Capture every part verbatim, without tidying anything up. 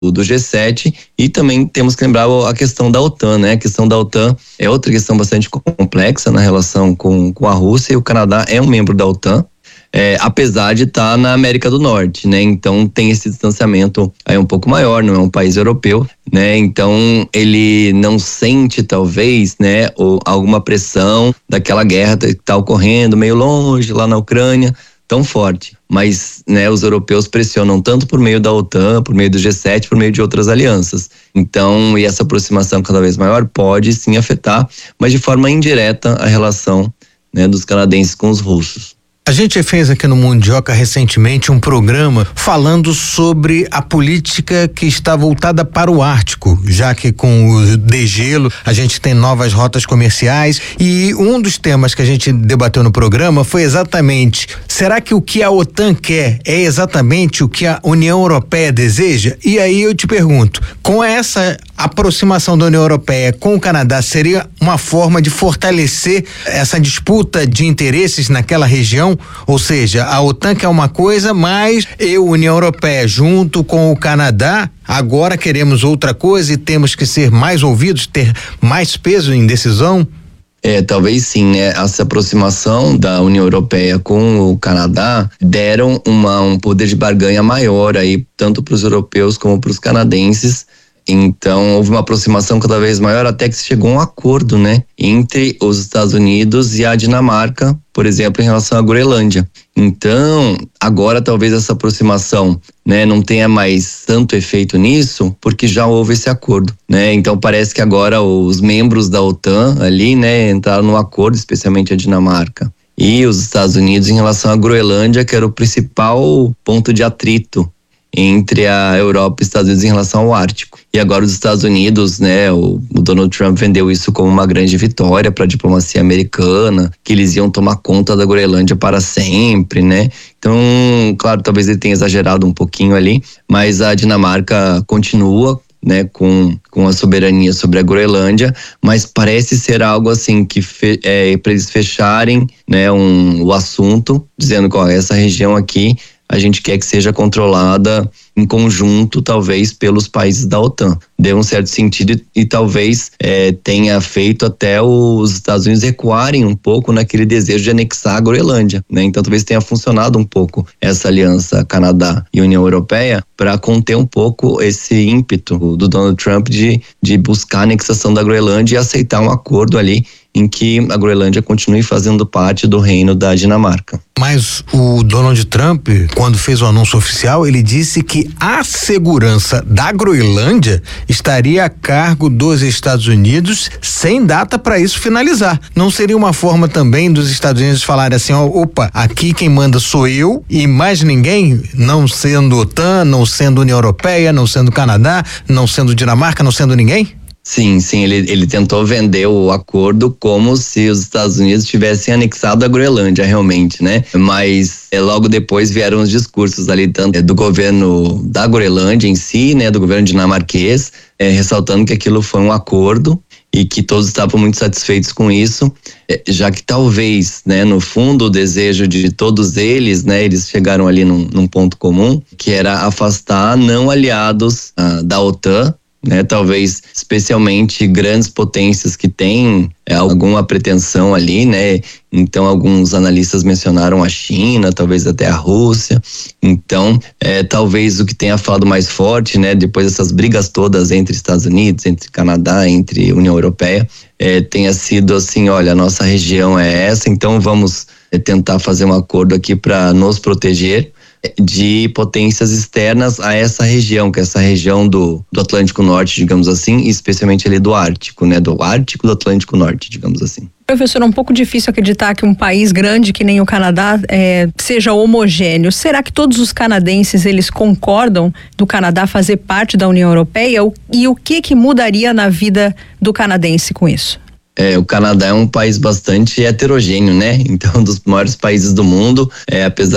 do G sete, e também temos que lembrar a questão da OTAN, né? A questão da OTAN é outra questão bastante complexa na relação com, com a Rússia, e o Canadá é um membro da OTAN, é, apesar de estar na América do Norte, né? Então tem esse distanciamento aí um pouco maior, não é um país europeu, né? Então ele não sente talvez, né, ou alguma pressão daquela guerra que está ocorrendo meio longe lá na Ucrânia, tão forte. Mas, né, os europeus pressionam tanto por meio da OTAN, por meio do G sete, por meio de outras alianças. Então, e essa aproximação cada vez maior pode sim afetar, mas de forma indireta, a relação, né, dos canadenses com os russos. A gente fez aqui no Mundioca recentemente um programa falando sobre a política que está voltada para o Ártico, já que com o degelo a gente tem novas rotas comerciais, e um dos temas que a gente debateu no programa foi exatamente: será que o que a OTAN quer é exatamente o que a União Europeia deseja? E aí eu te pergunto, com essa aproximação da União Europeia com o Canadá, seria uma forma de fortalecer essa disputa de interesses naquela região? Ou seja, a OTAN quer uma coisa, mas eu, União Europeia, junto com o Canadá, agora queremos outra coisa e temos que ser mais ouvidos, ter mais peso em decisão? É, talvez sim, né? Essa aproximação da União Europeia com o Canadá deram uma, um poder de barganha maior aí, tanto para os europeus como para os canadenses. Então, houve uma aproximação cada vez maior, até que se chegou a um acordo, né, entre os Estados Unidos e a Dinamarca, por exemplo, em relação à Groenlândia. Então, agora talvez essa aproximação, né, não tenha mais tanto efeito nisso, porque já houve esse acordo, né? Então, parece que agora os membros da OTAN ali, né, entraram no acordo, especialmente a Dinamarca e os Estados Unidos, em relação à Groenlândia, que era o principal ponto de atrito entre a Europa e os Estados Unidos em relação ao Ártico. E agora os Estados Unidos, né, o, o Donald Trump vendeu isso como uma grande vitória para a diplomacia americana, que eles iam tomar conta da Groenlândia para sempre, né? Então, claro, talvez ele tenha exagerado um pouquinho ali, mas a Dinamarca continua, né, com, com a soberania sobre a Groenlândia, mas parece ser algo assim que fe, é, para eles fecharem, né, um, o assunto, dizendo que ó, essa região aqui a gente quer que seja controlada em conjunto, talvez, pelos países da OTAN. Deu um certo sentido e, e talvez é, tenha feito até os Estados Unidos recuarem um pouco naquele desejo de anexar a Groenlândia, né? Então talvez tenha funcionado um pouco essa aliança Canadá e União Europeia para conter um pouco esse ímpeto do Donald Trump de, de buscar a anexação da Groenlândia e aceitar um acordo ali em que a Groenlândia continue fazendo parte do reino da Dinamarca. Mas o Donald Trump, quando fez o anúncio oficial, ele disse que a segurança da Groenlândia estaria a cargo dos Estados Unidos, sem data para isso finalizar. Não seria uma forma também dos Estados Unidos falarem assim, ó, opa, aqui quem manda sou eu e mais ninguém, não sendo OTAN, não sendo União Europeia, não sendo Canadá, não sendo Dinamarca, não sendo ninguém? Sim, sim, ele, ele tentou vender o acordo como se os Estados Unidos tivessem anexado a Groenlândia, realmente, né? Mas é, logo depois vieram os discursos ali, tanto é, do governo da Groenlândia em si, né? Do governo dinamarquês, é, ressaltando que aquilo foi um acordo e que todos estavam muito satisfeitos com isso, é, já que talvez, né, no fundo, o desejo de todos eles, né, eles chegaram ali num, num ponto comum, que era afastar não aliados ah, da OTAN, né, talvez especialmente grandes potências que têm é, alguma pretensão ali, né? Então alguns analistas mencionaram a China, talvez até a Rússia. Então é, talvez o que tenha falado mais forte, né, depois dessas brigas todas entre Estados Unidos, entre Canadá, entre União Europeia, é, tenha sido assim, olha, a nossa região é essa, então vamos é, tentar fazer um acordo aqui para nos proteger de potências externas a essa região, que é essa região do, do Atlântico Norte, digamos assim, e especialmente ali do Ártico, né, do Ártico do Atlântico Norte, digamos assim. Professor, é um pouco difícil acreditar que um país grande que nem o Canadá é, seja homogêneo. Será que todos os canadenses, eles concordam do Canadá fazer parte da União Europeia? E o que que mudaria na vida do canadense com isso? É, o Canadá é um país bastante heterogêneo, né? Então, um dos maiores países do mundo, é, apesar de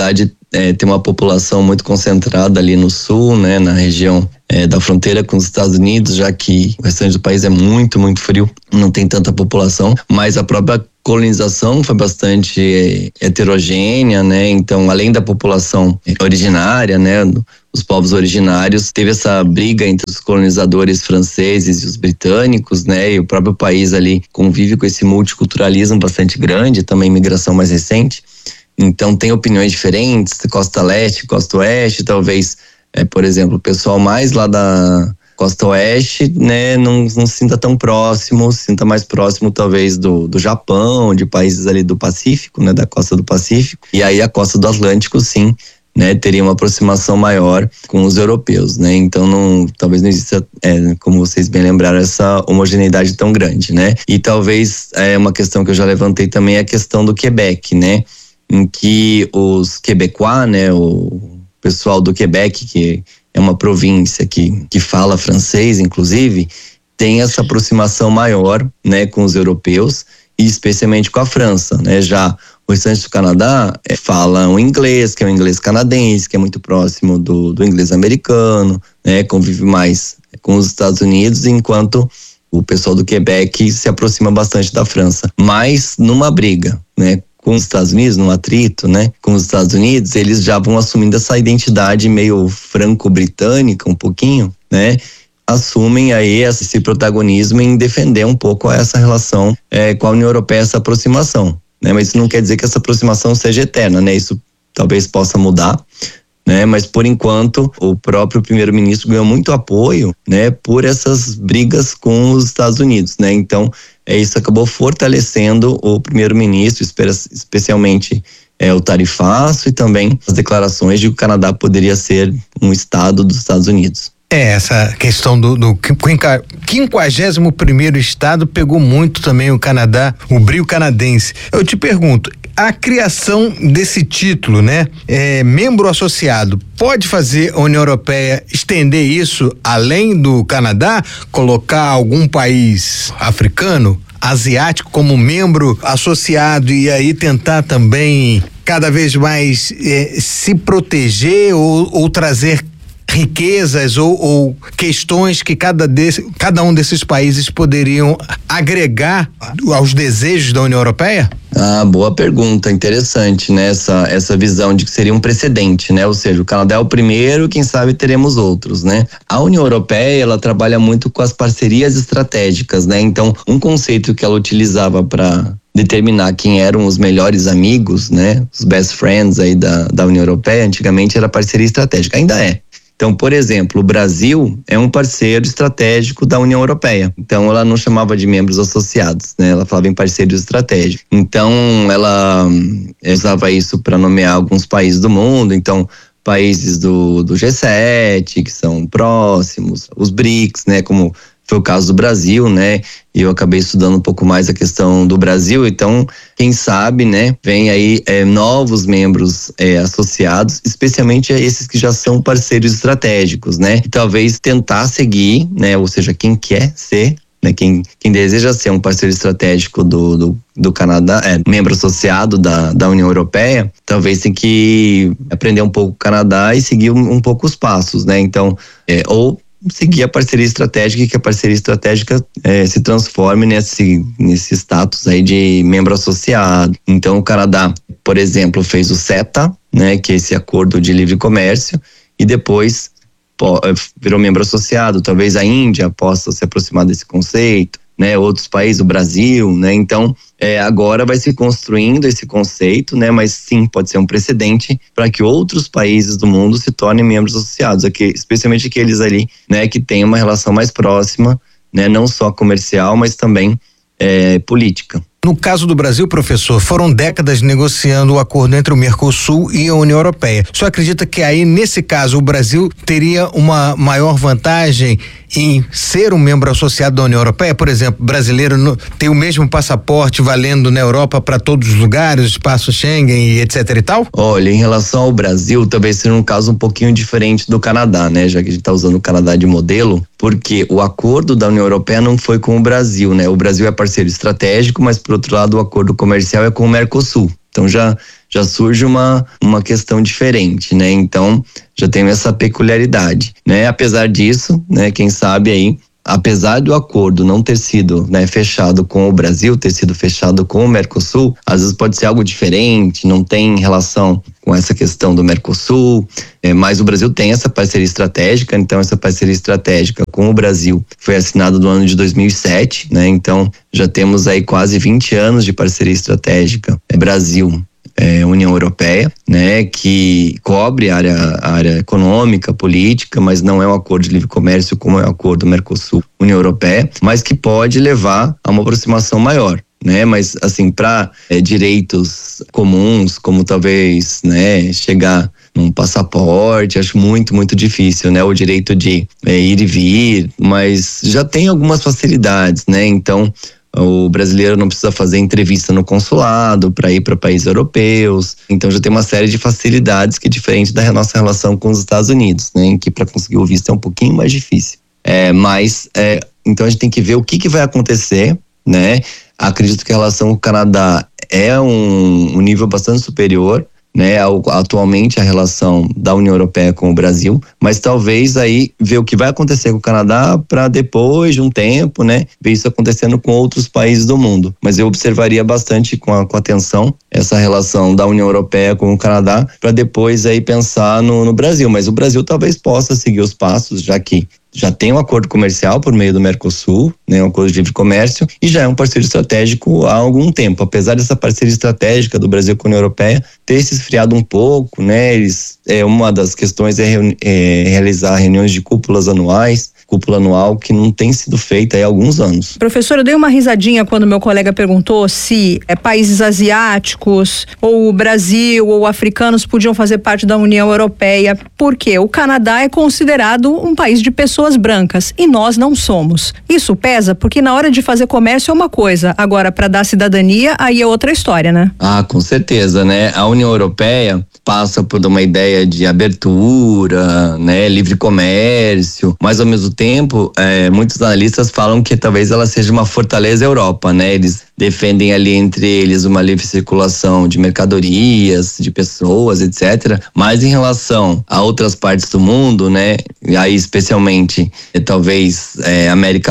é, tem uma população muito concentrada ali no sul, né, na região é, da fronteira com os Estados Unidos, já que o restante do país é muito, muito frio, não tem tanta população, mas a própria colonização foi bastante heterogênea, né? Então, além da população originária, né, os povos originários, teve essa briga entre os colonizadores franceses e os britânicos, né? E o próprio país ali convive com esse multiculturalismo bastante grande, também imigração mais recente. Então, tem opiniões diferentes, costa leste, costa oeste, talvez, é, por exemplo, o pessoal mais lá da costa oeste, né, não, não se sinta tão próximo, se sinta mais próximo talvez do, do Japão, de países ali do Pacífico, né, da costa do Pacífico, e aí a costa do Atlântico, sim, né, teria uma aproximação maior com os europeus, né, então não, talvez não exista, é, como vocês bem lembraram, essa homogeneidade tão grande, né, e talvez é uma questão que eu já levantei também, é a questão do Quebec, né, em que os quebecois, né, o pessoal do Quebec, que é uma província que, que fala francês, inclusive, tem essa aproximação maior, né, com os europeus e especialmente com a França, né? Já o restante do Canadá é, fala o inglês, que é o inglês canadense, que é muito próximo do, do inglês americano, né? Convive mais com os Estados Unidos, enquanto o pessoal do Quebec se aproxima bastante da França. Mas numa briga, né, com os Estados Unidos, num atrito, né, com os Estados Unidos, eles já vão assumindo essa identidade meio franco-britânica, um pouquinho, né, assumem aí esse protagonismo em defender um pouco essa relação é, com a União Europeia, essa aproximação, né, mas isso não quer dizer que essa aproximação seja eterna, né, isso talvez possa mudar, né, mas por enquanto o próprio primeiro-ministro ganhou muito apoio, né, por essas brigas com os Estados Unidos, né, então é, isso acabou fortalecendo o primeiro-ministro, especialmente é, o tarifaço e também as declarações de que o Canadá poderia ser um estado dos Estados Unidos. É, essa questão do, do quinquagésimo primeiro estado pegou muito também o Canadá, o brio canadense. Eu te pergunto, a criação desse título, né, é, membro associado, pode fazer a União Europeia estender isso além do Canadá, colocar algum país africano, asiático como membro associado e aí tentar também cada vez mais é, se proteger ou, ou trazer riquezas ou, ou questões que cada, desse, cada um desses países poderiam agregar aos desejos da União Europeia? Ah, boa pergunta, interessante, né? Essa, essa visão de que seria um precedente, né? Ou seja, o Canadá é o primeiro, quem sabe teremos outros, né? A União Europeia, ela trabalha muito com as parcerias estratégicas, né? Então, um conceito que ela utilizava para determinar quem eram os melhores amigos, né? Os best friends aí da, da União Europeia, antigamente era parceria estratégica, ainda é. Então, por exemplo, o Brasil é um parceiro estratégico da União Europeia. Então, ela não chamava de membros associados, né? Ela falava em parceiros estratégicos. Então, ela usava isso para nomear alguns países do mundo. Então, países do, do G sete, que são próximos, os B R I C S, né? Como foi o caso do Brasil, né? E eu acabei estudando um pouco mais a questão do Brasil, então, quem sabe, né, vem aí é, novos membros é, associados, especialmente a esses que já são parceiros estratégicos, né? E talvez tentar seguir, né, ou seja, quem quer ser, né, quem, quem deseja ser um parceiro estratégico do, do, do Canadá, é, membro associado da, da União Europeia, talvez tenha que aprender um pouco o Canadá e seguir um, um pouco os passos, né? Então, é, ou seguir a parceria estratégica e que a parceria estratégica eh, se transforme nesse, nesse status aí de membro associado. Então, o Canadá, por exemplo, fez o CETA, né, que é esse acordo de livre comércio, e depois pô, virou membro associado. Talvez a Índia possa se aproximar desse conceito, né, outros países, o Brasil, né, então é, agora vai se construindo esse conceito, né, mas sim, pode ser um precedente para que outros países do mundo se tornem membros associados, aqui, especialmente aqueles ali, né, que têm uma relação mais próxima, né, não só comercial, mas também é, política. No caso do Brasil, professor, foram décadas negociando o acordo entre o Mercosul e a União Europeia. O senhor acredita que aí, nesse caso, o Brasil teria uma maior vantagem em ser um membro associado da União Europeia? Por exemplo, brasileiro no, tem o mesmo passaporte valendo na Europa para todos os lugares, espaço Schengen e etc e tal? Olha, em relação ao Brasil, talvez seja um caso um pouquinho diferente do Canadá, né? Já que a gente está usando o Canadá de modelo, porque o acordo da União Europeia não foi com o Brasil, né? O Brasil é parceiro estratégico, mas por outro lado o acordo comercial é com o Mercosul. Então já, já surge uma, uma questão diferente, né? Então, já tem essa peculiaridade, né? Apesar disso, né, quem sabe aí, apesar do acordo não ter sido, né, fechado com o Brasil, ter sido fechado com o Mercosul, às vezes pode ser algo diferente, não tem relação com essa questão do Mercosul, é, mas o Brasil tem essa parceria estratégica, então essa parceria estratégica com o Brasil foi assinada no ano de dois mil e sete, né? Então já temos aí quase vinte anos de parceria estratégica, é Brasil, É, União Europeia, né, que cobre a área, a área econômica, política, mas não é um acordo de livre comércio como é o acordo Mercosul-União Europeia, mas que pode levar a uma aproximação maior, né, mas assim, para é, direitos comuns, como talvez, né, chegar num passaporte, acho muito, muito difícil, né, o direito de é, ir e vir, mas já tem algumas facilidades, né, então o brasileiro não precisa fazer entrevista no consulado para ir para países europeus. Então já tem uma série de facilidades que é diferente da nossa relação com os Estados Unidos, né? Em que para conseguir o visto é um pouquinho mais difícil. É, mas, é, então a gente tem que ver o que, que vai acontecer, né? Acredito que a relação com o Canadá é um, um nível bastante superior, né, atualmente a relação da União Europeia com o Brasil, mas talvez aí ver o que vai acontecer com o Canadá para depois de um tempo, né, ver isso acontecendo com outros países do mundo. Mas eu observaria bastante com, a, com atenção essa relação da União Europeia com o Canadá para depois aí pensar no, no Brasil. Mas o Brasil talvez possa seguir os passos, já que já tem um acordo comercial por meio do Mercosul, né, um acordo de livre comércio, e já é um parceiro estratégico há algum tempo. Apesar dessa parceria estratégica do Brasil com a União Europeia ter se esfriado um pouco, né, eles, é, uma das questões é, reuni- é realizar reuniões de cúpulas anuais, cúpula anual que não tem sido feita há alguns anos. Professor, eu dei uma risadinha quando meu colega perguntou se é, países asiáticos, ou o Brasil, ou africanos podiam fazer parte da União Europeia, porque o Canadá é considerado um país de pessoas brancas e nós não somos. Isso pesa porque na hora de fazer comércio é uma coisa, agora para dar cidadania aí é outra história, né? Ah, com certeza, né? A União Europeia passa por uma ideia de abertura, né, livre comércio, mas ao mesmo tempo, é, muitos analistas falam que talvez ela seja uma fortaleza Europa, né? Eles defendem ali entre eles uma livre circulação de mercadorias, de pessoas, etcétera. Mas em relação a outras partes do mundo, né? E aí especialmente, é, talvez é, América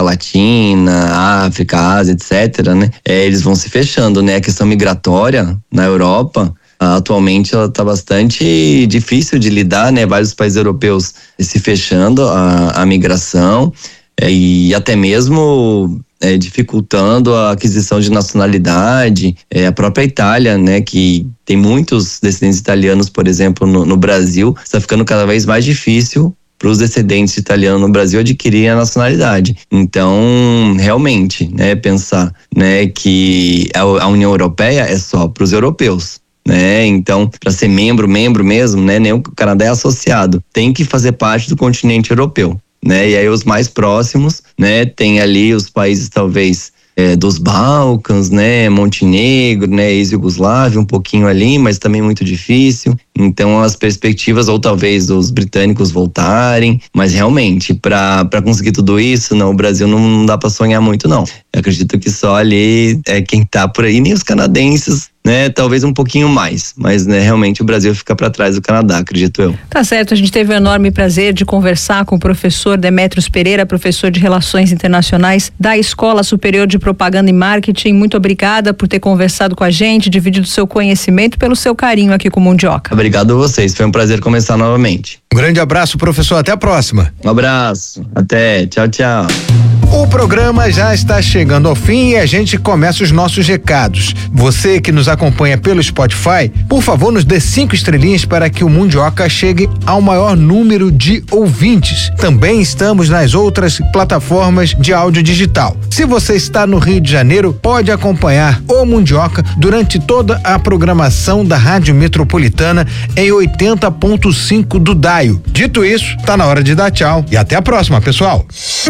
Latina, África, Ásia, etcétera, né? É, eles vão se fechando, né? A questão migratória na Europa, atualmente ela está bastante difícil de lidar, né? Vários países europeus se fechando a, a migração é, e até mesmo é, dificultando a aquisição de nacionalidade. É, a própria Itália, né? Que tem muitos descendentes italianos, por exemplo, no, no Brasil, está ficando cada vez mais difícil para os descendentes italianos no Brasil adquirirem a nacionalidade. Então, realmente, né? Pensar, né? Que a, a União Europeia é só para os europeus. Né? Então, para ser membro, membro mesmo, né? Nem o Canadá é associado, tem que fazer parte do continente europeu, né? E aí os mais próximos, né? Tem ali os países talvez é, dos Balcãs, né? Montenegro, né? Ex-Yugoslávia, um pouquinho ali, mas também muito difícil. Então as perspectivas, ou talvez os britânicos voltarem, mas realmente para para conseguir tudo isso, não, o Brasil não, não dá para sonhar muito, não. Eu acredito que só ali é quem tá por aí, nem os canadenses, né? Talvez um pouquinho mais, mas né, realmente o Brasil fica para trás do Canadá, acredito eu. Tá certo, a gente teve o enorme prazer de conversar com o professor Demétrios Pereira, professor de Relações Internacionais da Escola Superior de Propaganda e Marketing. Muito obrigada por ter conversado com a gente, dividido o seu conhecimento, pelo seu carinho aqui com o Mundioca. Obrigado a vocês, foi um prazer começar novamente. Um grande abraço, professor, até a próxima. Um abraço, até, tchau, tchau. O programa já está chegando ao fim e a gente começa os nossos recados. Você que nos acompanha pelo Spotify, por favor, nos dê cinco estrelinhas para que o Mundioca chegue ao maior número de ouvintes. Também estamos nas outras plataformas de áudio digital. Se você está no Rio de Janeiro, pode acompanhar o Mundioca durante toda a programação da Rádio Metropolitana em oitenta ponto cinco do Daio. Dito isso, tá na hora de dar tchau e até a próxima, pessoal.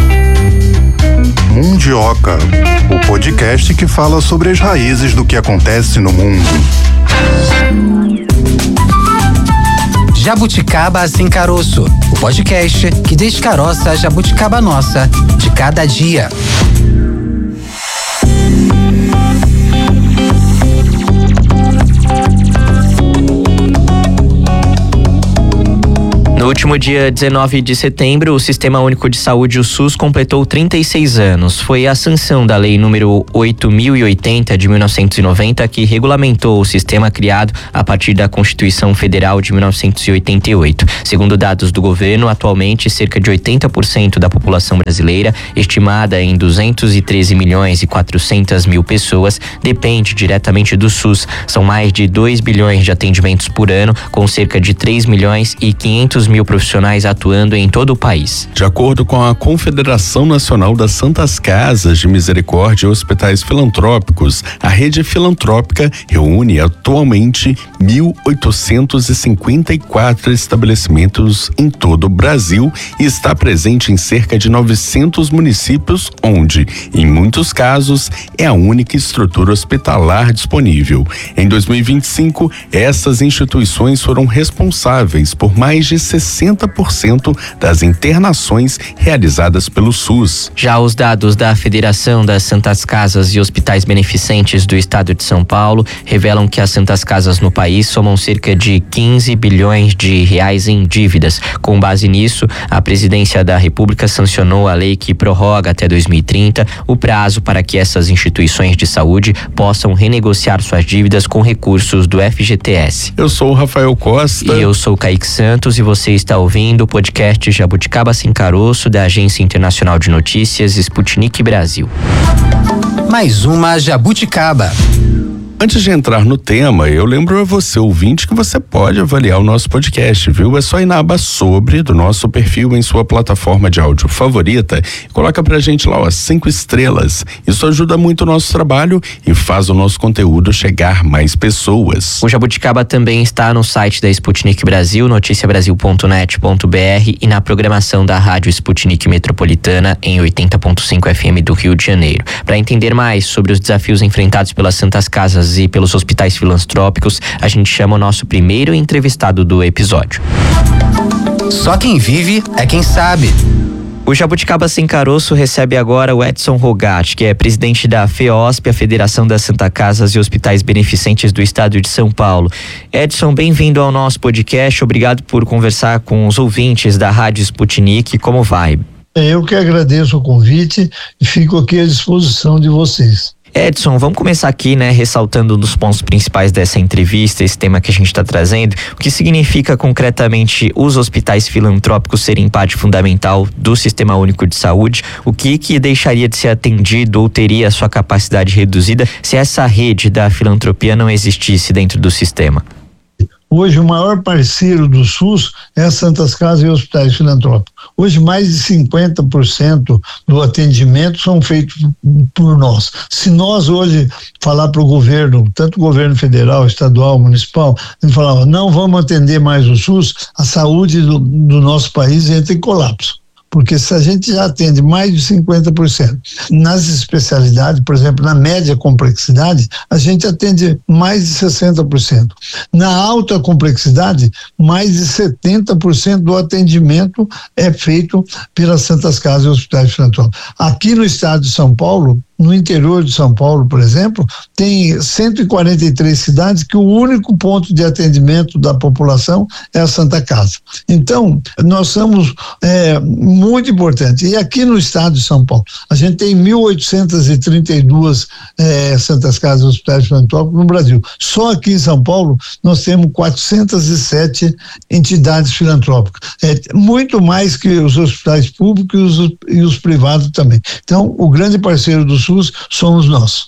Mundioca, o podcast que fala sobre as raízes do que acontece no mundo. Jabuticaba Sem Caroço, o podcast que descaroça a jabuticaba nossa de cada dia. No último dia dezenove de setembro, o Sistema Único de Saúde, o SUS, completou trinta e seis anos. Foi a sanção da Lei número oito mil e oitenta de mil novecentos e noventa que regulamentou o sistema criado a partir da Constituição Federal de mil novecentos e oitenta e oito. Segundo dados do governo, atualmente cerca de oitenta por cento da população brasileira, estimada em duzentos e treze milhões e quatrocentas mil pessoas, depende diretamente do SUS. São mais de dois bilhões de atendimentos por ano, com cerca de três milhões e quinhentos mil profissionais atuando em todo o país. De acordo com a Confederação Nacional das Santas Casas de Misericórdia e Hospitais Filantrópicos, a rede filantrópica reúne atualmente mil oitocentos e cinquenta e quatro estabelecimentos em todo o Brasil e está presente em cerca de novecentos municípios, onde, em muitos casos, é a única estrutura hospitalar disponível. Em dois mil e vinte e cinco, essas instituições foram responsáveis por mais de sessenta por cento das internações realizadas pelo SUS. Já os dados da Federação das Santas Casas e Hospitais Beneficentes do Estado de São Paulo revelam que as Santas Casas no país somam cerca de quinze bilhões de reais em dívidas. Com base nisso, a Presidência da República sancionou a lei que prorroga até dois mil e trinta o prazo para que essas instituições de saúde possam renegociar suas dívidas com recursos do F G T S. Eu sou o Rafael Costa. E eu sou o Kaique Santos e você está ouvindo o podcast Jabuticaba Sem Caroço da Agência Internacional de Notícias Sputnik Brasil. Mais uma Jabuticaba. Antes de entrar no tema, eu lembro a você, ouvinte, que você pode avaliar o nosso podcast, viu? É só ir na aba Sobre do nosso perfil em sua plataforma de áudio favorita e coloca pra gente lá, ó, cinco estrelas. Isso ajuda muito o nosso trabalho e faz o nosso conteúdo chegar a mais pessoas. O Jabuticaba também está no site da Sputnik Brasil, noticia brasil ponto net ponto b r e na programação da Rádio Sputnik Metropolitana em oitenta ponto cinco F M do Rio de Janeiro. Para entender mais sobre os desafios enfrentados pelas Santas Casas e pelos hospitais filantrópicos, a gente chama o nosso primeiro entrevistado do episódio. Só quem vive é quem sabe. O Jabuticaba Sem Caroço recebe agora o Edson Rogatti, que é presidente da FEOSP, a Federação das Santas Casas e Hospitais Beneficentes do Estado de São Paulo. Edson, bem-vindo ao nosso podcast. Obrigado por conversar com os ouvintes da Rádio Sputnik. Como vai? Eu que agradeço o convite e fico aqui à disposição de vocês. Edson, vamos começar aqui, né, ressaltando um dos pontos principais dessa entrevista, esse tema que a gente está trazendo. O que significa concretamente os hospitais filantrópicos serem parte fundamental do Sistema Único de Saúde? O que que deixaria de ser atendido ou teria a sua capacidade reduzida se essa rede da filantropia não existisse dentro do sistema? Hoje o maior parceiro do SUS é as Santas Casas e Hospitais Filantrópicos. Hoje mais de cinquenta por cento do atendimento são feitos por nós. Se nós hoje falar para o governo, tanto o governo federal, estadual, municipal, a gente falar, não vamos atender mais o SUS, a saúde do, do nosso país entra em colapso. Porque se a gente já atende mais de cinquenta por cento nas especialidades, por exemplo, na média complexidade, a gente atende mais de sessenta por cento. Na alta complexidade, mais de setenta por cento do atendimento é feito pelas Santas Casas e Hospitais Filantrópicos. Aqui no estado de São Paulo, no interior de São Paulo, por exemplo, tem cento e quarenta e três cidades que o único ponto de atendimento da população é a Santa Casa. Então, nós somos é, muito importantes. E aqui no estado de São Paulo, a gente tem mil oitocentos e trinta e dois é, Santas Casas e Hospitais Filantrópicos no Brasil. Só aqui em São Paulo, nós temos quatrocentas e sete entidades filantrópicas. É muito mais que os hospitais públicos e os, e os privados também. Então, o grande parceiro do SUS somos nós.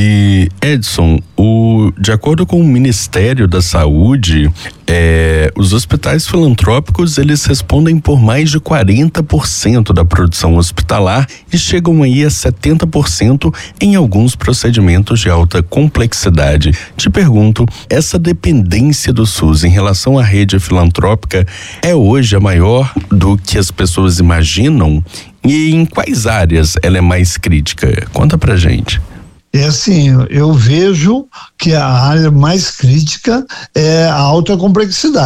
E Edson, o, de acordo com o Ministério da Saúde, é, os hospitais filantrópicos eles respondem por mais de quarenta por cento da produção hospitalar e chegam aí a setenta por cento em alguns procedimentos de alta complexidade. Te pergunto, essa dependência do SUS em relação à rede filantrópica é hoje a maior do que as pessoas imaginam? E em quais áreas ela é mais crítica? Conta pra gente. É assim, eu vejo que a área mais crítica é a alta complexidade,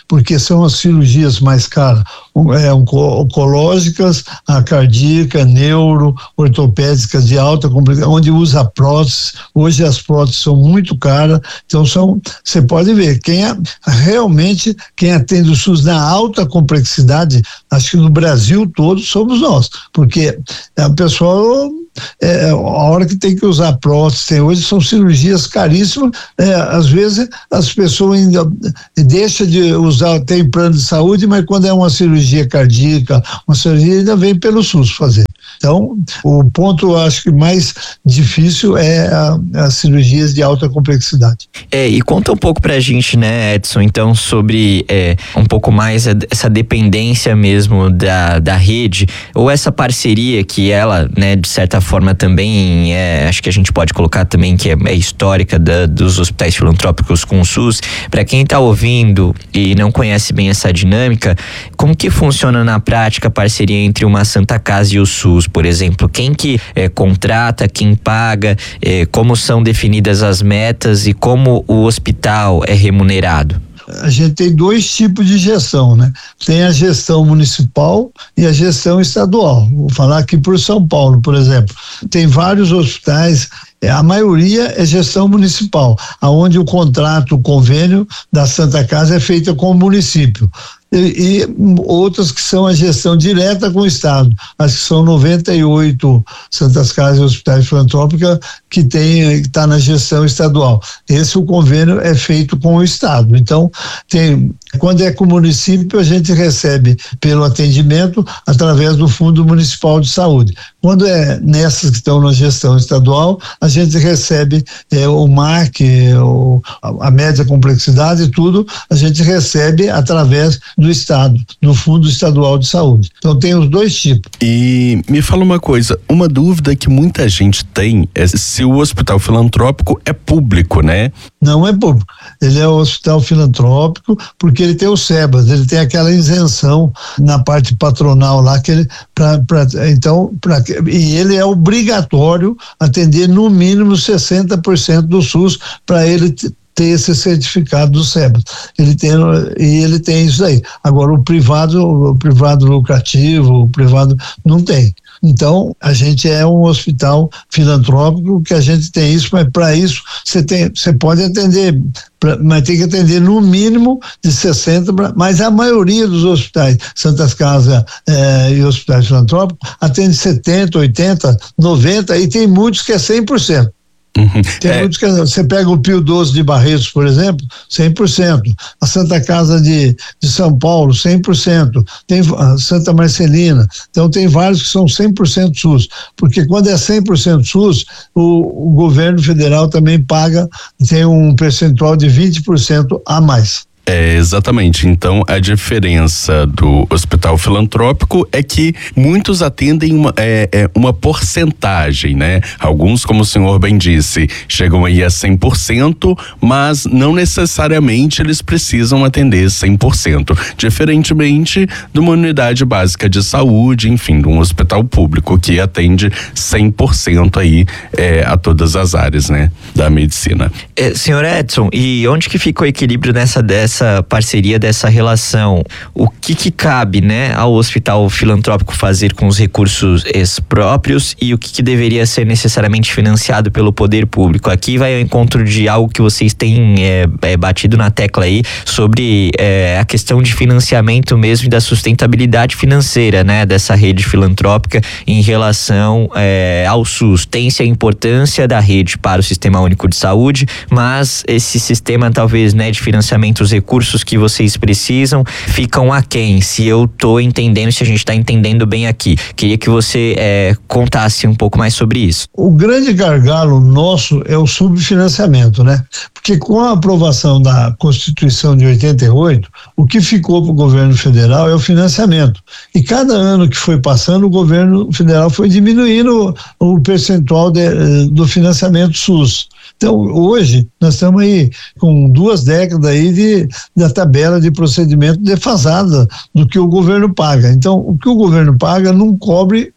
porque são as cirurgias mais caras, é, oncológicas, a cardíaca, neuro, ortopédicas de alta complexidade, onde usa prótese. Hoje as próteses são muito caras, então são, você pode ver, quem é, realmente, quem atende o SUS na alta complexidade, acho que no Brasil todo somos nós, porque a pessoa, é, a hora que tem que usar prótese, tem, hoje são cirurgias caríssimas, é, às vezes as pessoas ainda deixam de usar, tem plano de saúde, mas quando é uma cirurgia cardíaca, uma cirurgia ainda vem pelo SUS fazer. Então, o ponto, acho que mais difícil é a, as cirurgias de alta complexidade. É, e conta um pouco pra gente, né, Edson, então, sobre é, um pouco mais essa dependência mesmo da, da rede, ou essa parceria que ela, né, de certa forma também, é, acho que a gente pode colocar também que é, é histórica da, dos hospitais filantrópicos com o SUS. Para quem tá ouvindo e não conhece bem essa dinâmica, como que funciona na prática a parceria entre uma Santa Casa e o SUS? Por exemplo, quem que é, contrata, quem paga, é, como são definidas as metas e como o hospital é remunerado? A gente tem dois tipos de gestão, né? Tem a gestão municipal e a gestão estadual. Vou falar aqui por São Paulo, por exemplo. Tem vários hospitais, a maioria é gestão municipal, aonde o contrato, o convênio da Santa Casa é feito com o município. E, e outras que são a gestão direta com o Estado. Acho que são noventa e oito Santas Casas e Hospitais Filantrópicos que tem, está na gestão estadual. Esse o convênio é feito com o Estado. Então, tem, quando é com o município, a gente recebe pelo atendimento através do Fundo Municipal de Saúde. Quando é nessas que estão na gestão estadual, a gente recebe é, o M A C, o, a, a média complexidade e tudo, a gente recebe através do Estado, do Fundo Estadual de Saúde. Então tem os dois tipos. E me fala uma coisa, uma dúvida que muita gente tem é se o hospital filantrópico é público, né? Não é público, ele é um hospital filantrópico porque ele tem o SEBAS, ele tem aquela isenção na parte patronal lá que ele, pra, pra, então, pra, e ele é obrigatório atender no mínimo sessenta por cento do SUS para ele ter ter esse certificado do SEBAS. Ele tem, e ele tem isso aí. Agora, o privado, o privado lucrativo, o privado não tem. Então, a gente é um hospital filantrópico que a gente tem isso, mas para isso você tem, você pode atender, pra, mas tem que atender no mínimo de sessenta, mas a maioria dos hospitais, Santas Casas eh, e hospitais filantrópicos, atende setenta, oitenta, noventa e tem muitos que é cem por cento. Uhum. Tem é. muitos que você pega o Pio doze de Barretos, por exemplo, cem por cento. A Santa Casa de, de São Paulo, cem por cento. Tem a Santa Marcelina. Então tem vários que são cem por cento SUS. Porque quando é cem por cento SUS, o, o governo federal também paga, tem um percentual de vinte por cento a mais. É, exatamente. Então, a diferença do hospital filantrópico é que muitos atendem uma, é, é, uma porcentagem, né? Alguns, como o senhor bem disse, chegam aí a cem por cento, mas não necessariamente eles precisam atender cem por cento. Diferentemente de uma unidade básica de saúde, enfim, de um hospital público que atende cem por cento aí é, a todas as áreas, né? Da medicina. É, senhor Edson, e onde que fica o equilíbrio nessa dessa essa parceria, dessa relação? O que que cabe, né, ao hospital filantrópico fazer com os recursos próprios e o que que deveria ser necessariamente financiado pelo poder público? Aqui vai ao encontro de algo que vocês têm é, é, batido na tecla aí sobre é, a questão de financiamento mesmo e da sustentabilidade financeira, né, dessa rede filantrópica em relação é, ao SUS. Tem-se a importância da rede para o Sistema Único de Saúde, mas esse sistema talvez, né, de financiamento, os recursos que vocês precisam ficam aquém, se eu tô entendendo, se a gente tá entendendo bem aqui. Queria que você é, contasse um pouco mais sobre isso. O grande gargalo nosso é o subfinanciamento, né? Porque com a aprovação da Constituição de oitenta e oito, o que ficou para o governo federal é o financiamento. E cada ano que foi passando, o governo federal foi diminuindo o, o percentual de, do financiamento SUS. Então, hoje, nós estamos aí com duas décadas aí de, da tabela de procedimento defasada do que o governo paga. Então, o que o governo paga não cobre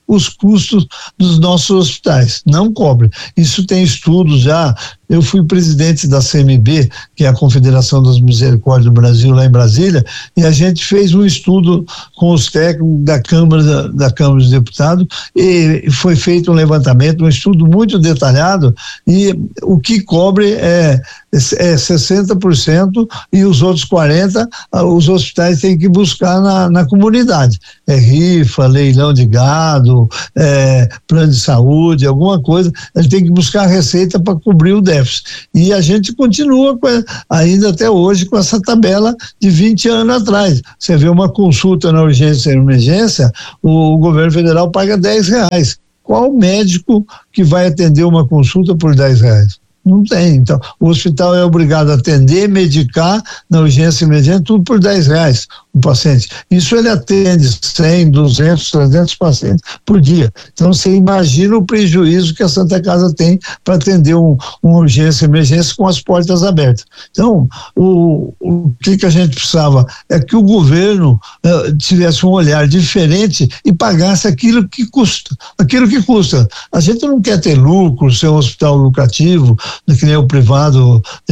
os custos dos nossos hospitais, não cobre. Isso tem estudos já. Eu fui presidente da C M B, que é a Confederação das Misericórdias do Brasil, lá em Brasília, e a gente fez um estudo com os técnicos da Câmara, da, da Câmara dos Deputados, e foi feito um levantamento, um estudo muito detalhado, e o que cobre é, é sessenta por cento e os outros quarenta por cento os hospitais têm que buscar na, na comunidade. É rifa, leilão de gado, é, plano de saúde, alguma coisa, ele tem que buscar receita para cobrir o déficit. E a gente continua com, ainda até hoje com essa tabela de vinte anos atrás. Você vê uma consulta na urgência e emergência, o governo federal paga dez reais. Qual médico que vai atender uma consulta por dez reais? Não tem. Então, o hospital é obrigado a atender, medicar na urgência e emergência, tudo por dez reais o paciente. Isso ele atende cem, duzentos, trezentos pacientes por dia. Então, você imagina o prejuízo que a Santa Casa tem para atender um, uma urgência e emergência com as portas abertas. Então, o, o que, que a gente precisava é que o governo uh, tivesse um olhar diferente e pagasse aquilo que custa. Aquilo que custa. A gente não quer ter lucro, ser um hospital lucrativo, que nem o privado é,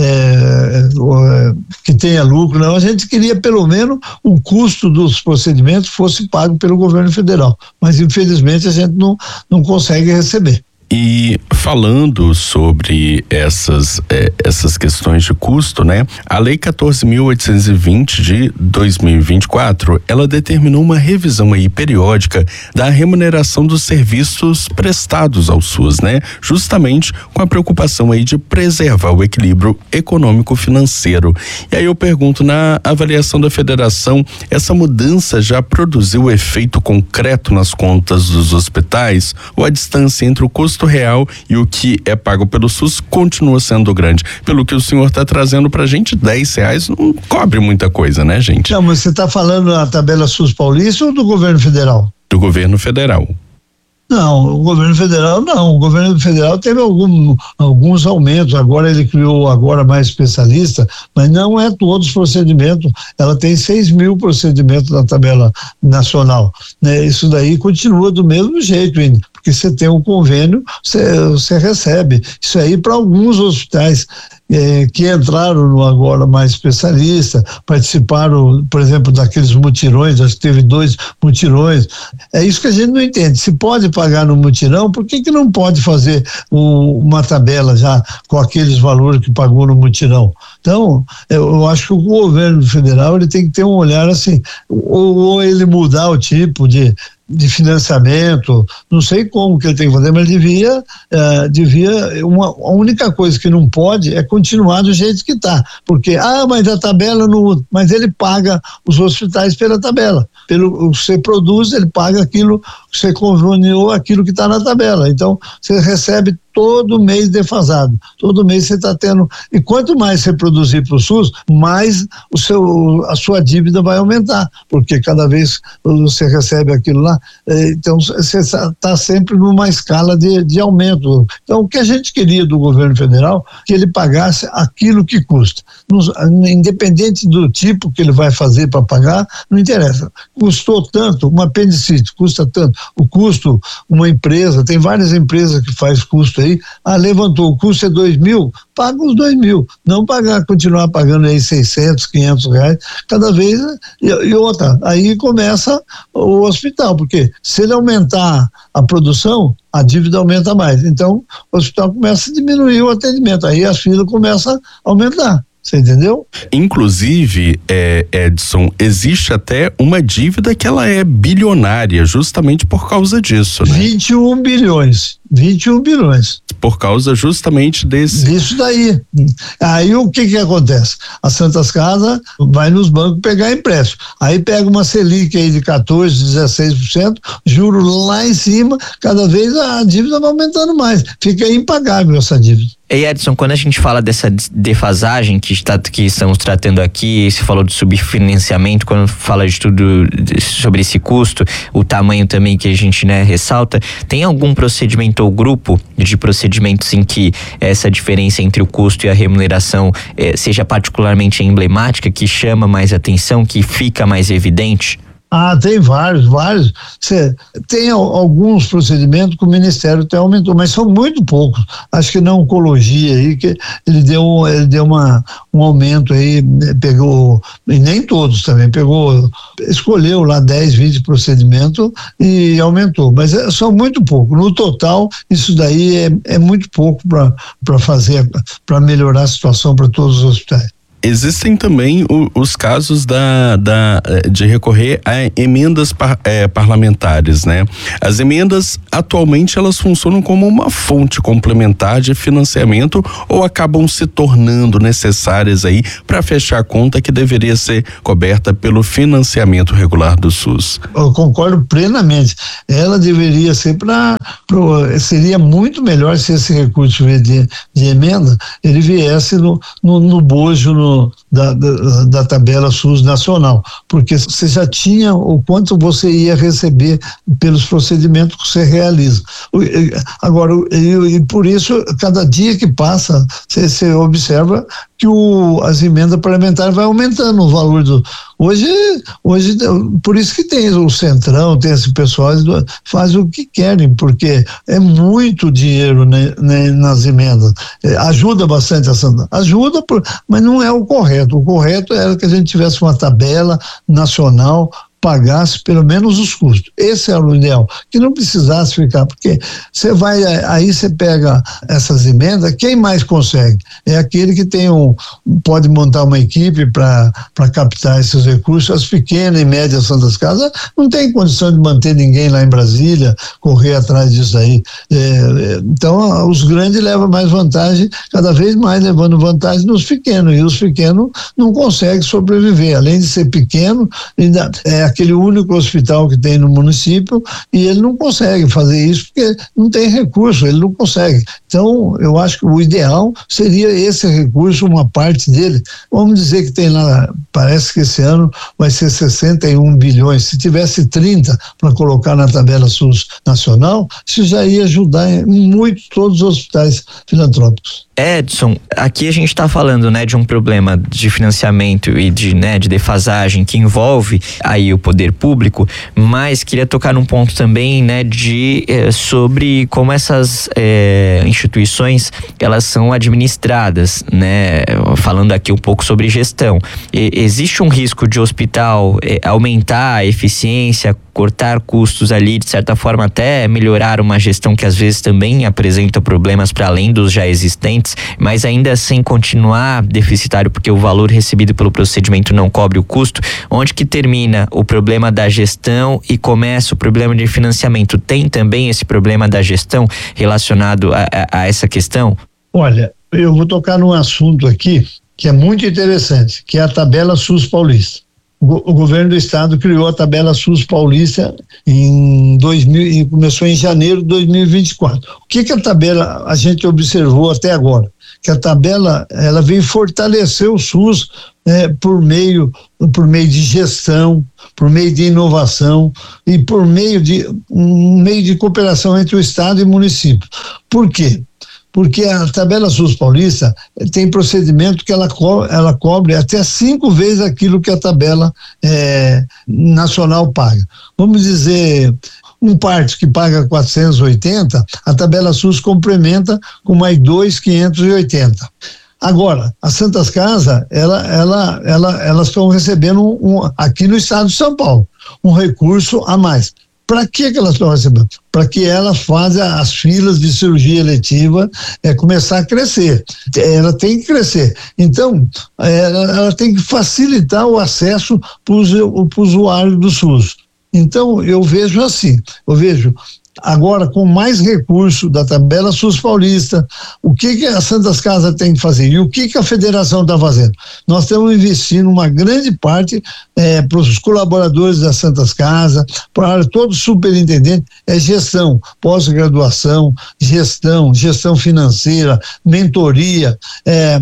é, que tenha lucro, não. A gente queria pelo menos o custo dos procedimentos fosse pago pelo governo federal, mas infelizmente a gente não, não consegue receber. E falando sobre essas eh, essas questões de custo, né? A Lei quatorze mil oitocentos e vinte de dois mil e vinte e quatro, ela determinou uma revisão aí periódica da remuneração dos serviços prestados ao SUS, né? Justamente com a preocupação aí de preservar o equilíbrio econômico-financeiro. E aí eu pergunto, na avaliação da federação, essa mudança já produziu efeito concreto nas contas dos hospitais, ou a distância entre o custo real e o que é pago pelo SUS continua sendo grande? Pelo que o senhor está trazendo pra gente, dez reais não cobre muita coisa, né, gente? Não, mas você está falando da tabela SUS paulista ou do governo federal? Do governo federal. Não, o governo federal não, o governo federal teve algum, alguns aumentos, agora ele criou agora mais especialista, mas não é todos os procedimentos, ela tem seis mil procedimentos na tabela nacional, né? Isso daí continua do mesmo jeito ainda, porque você tem um convênio, você, você recebe, isso aí para alguns hospitais É, que entraram no agora mais especialista, participaram, por exemplo, daqueles mutirões, acho que teve dois mutirões. É isso que a gente não entende. Se pode pagar no mutirão, por que que não pode fazer o, uma tabela já com aqueles valores que pagou no mutirão? Então, eu, eu acho que o governo federal ele tem que ter um olhar assim, ou, ou ele mudar o tipo de de financiamento, não sei como que ele tem que fazer, mas devia, uh, devia uma, a única coisa que não pode é continuar do jeito que está, porque, ah, mas a tabela não, mas ele paga os hospitais pela tabela, pelo que você produz, ele paga aquilo que você conveniou, aquilo que está na tabela, então você recebe todo mês defasado, todo mês você está tendo, e quanto mais você produzir para o SUS, mais o seu, a sua dívida vai aumentar, porque cada vez você recebe aquilo lá, então você está sempre numa escala de, de aumento. Então o que a gente queria do governo federal, que ele pagasse aquilo que custa, Nos, independente do tipo que ele vai fazer para pagar, não interessa, custou tanto, uma apendicite custa tanto, o custo, uma empresa, tem várias empresas que faz custo aí, ah, levantou, o custo é dois mil, paga os dois mil, não pagar, continuar pagando aí seiscentos, quinhentos reais, cada vez, e, e outra, aí começa o hospital, porque se ele aumentar a produção, a dívida aumenta mais, então o hospital começa a diminuir o atendimento, aí a fila começa a aumentar. Você entendeu? Inclusive, é, Edson, existe até uma dívida que ela é bilionária, justamente por causa disso, né? vinte e um bilhões. vinte e um bilhões. Por causa justamente desse. Isso daí. Aí o que que acontece? A Santas Casas vai nos bancos pegar empréstimo. Aí pega uma Selic aí de quatorze, dezesseis por cento, juro lá em cima, cada vez a dívida vai aumentando mais. Fica impagável essa dívida. E Edson, quando a gente fala dessa defasagem que, está, que estamos tratando aqui, você falou do subfinanciamento, quando fala de tudo sobre esse custo, o tamanho também que a gente, né, ressalta, tem algum procedimento ou grupo de procedimentos em que essa diferença entre o custo e a remuneração eh, seja particularmente emblemática, que chama mais atenção, que fica mais evidente? Ah, tem vários, vários. Cê, tem alguns procedimentos que o Ministério até aumentou, mas são muito poucos. Acho que na oncologia aí, que ele deu, ele deu uma, um aumento aí, pegou, e nem todos também, pegou, escolheu lá dez, vinte procedimentos e aumentou, mas é, são muito poucos. No total, isso daí é, é muito pouco para fazer, para melhorar a situação para todos os hospitais. Existem também o, os casos da, da, de recorrer a emendas par, é, parlamentares, né? As emendas, atualmente, elas funcionam como uma fonte complementar de financiamento ou acabam se tornando necessárias aí para fechar a conta que deveria ser coberta pelo financiamento regular do SUS? Eu concordo plenamente. Ela deveria ser para, seria muito melhor se esse recurso de, de emenda, ele viesse no, no, no bojo, no Da, da, da tabela SUS nacional, porque você já tinha o quanto você ia receber pelos procedimentos que você realiza. Agora, e, e por isso, cada dia que passa, você, você observa que o, as emendas parlamentares vai aumentando o valor do. Hoje, hoje, por isso que tem o Centrão, tem esse pessoal, faz o que querem, porque é muito dinheiro, né, né, nas emendas. É, ajuda bastante a Santa, ajuda, por, mas não é o correto. O correto era que a gente tivesse uma tabela nacional, pagasse pelo menos os custos. Esse era o ideal, que não precisasse ficar, porque você vai, aí você pega essas emendas, quem mais consegue? É aquele que tem um, pode montar uma equipe para captar esses recursos. As pequenas e médias Santas Casas não tem condição de manter ninguém lá em Brasília, correr atrás disso aí. É, então, os grandes levam mais vantagem, cada vez mais levando vantagem nos pequenos, e os pequenos não conseguem sobreviver, além de ser pequeno, ainda é aquele único hospital que tem no município, e ele não consegue fazer isso porque não tem recurso, ele não consegue. Então, eu acho que o ideal seria esse recurso, uma parte dele. Vamos dizer que tem lá, parece que esse ano vai ser sessenta e um bilhões. Se tivesse trinta para colocar na tabela SUS nacional, isso já ia ajudar muito todos os hospitais filantrópicos. Edson, aqui a gente está falando, né, de um problema de financiamento e de, né, de defasagem que envolve aí o poder público, mas queria tocar num ponto também, né, de eh, sobre como essas eh, instituições elas são administradas, né, falando aqui um pouco sobre gestão. E, existe um risco de o hospital eh, aumentar a eficiência, cortar custos ali, de certa forma até melhorar uma gestão que às vezes também apresenta problemas para além dos já existentes, mas ainda assim continuar deficitário porque o valor recebido pelo procedimento não cobre o custo? Onde que termina o problema da gestão e começa o problema de financiamento? Tem também esse problema da gestão relacionado a, a, a essa questão? Olha, eu vou tocar num assunto aqui que é muito interessante, que é a tabela SUS paulista. O governo do estado criou a tabela SUS paulista em dois mil e começou em janeiro de dois mil e vinte e quatro. O que que a tabela a gente observou até agora? Que a tabela ela vem fortalecer o SUS é, por meio por meio de gestão, por meio de inovação e por meio de um meio de cooperação entre o estado e o município. Por quê? Porque a tabela SUS paulista tem procedimento que ela, co ela cobre até cinco vezes aquilo que a tabela é, nacional paga. Vamos dizer, um parte que paga quatrocentos e oitenta, a tabela SUS complementa com mais dois, quinhentos e oitenta. Agora, as Santas Casas, ela, ela, ela, elas estão recebendo um, um, aqui no estado de São Paulo, um recurso a mais. Para que que elas estão recebendo? Para que elas façam as filas de cirurgia eletiva é, começar a crescer. Ela tem que crescer. Então, ela, ela tem que facilitar o acesso para o usuário do SUS. Então, eu vejo assim, eu vejo agora com mais recurso da tabela SUS paulista, o que que as Santas Casas tem que fazer e o que que a federação está fazendo? Nós estamos investindo uma grande parte é, para os colaboradores das Santas Casas, para todo superintendente, é gestão, pós-graduação, gestão, gestão financeira, mentoria, é,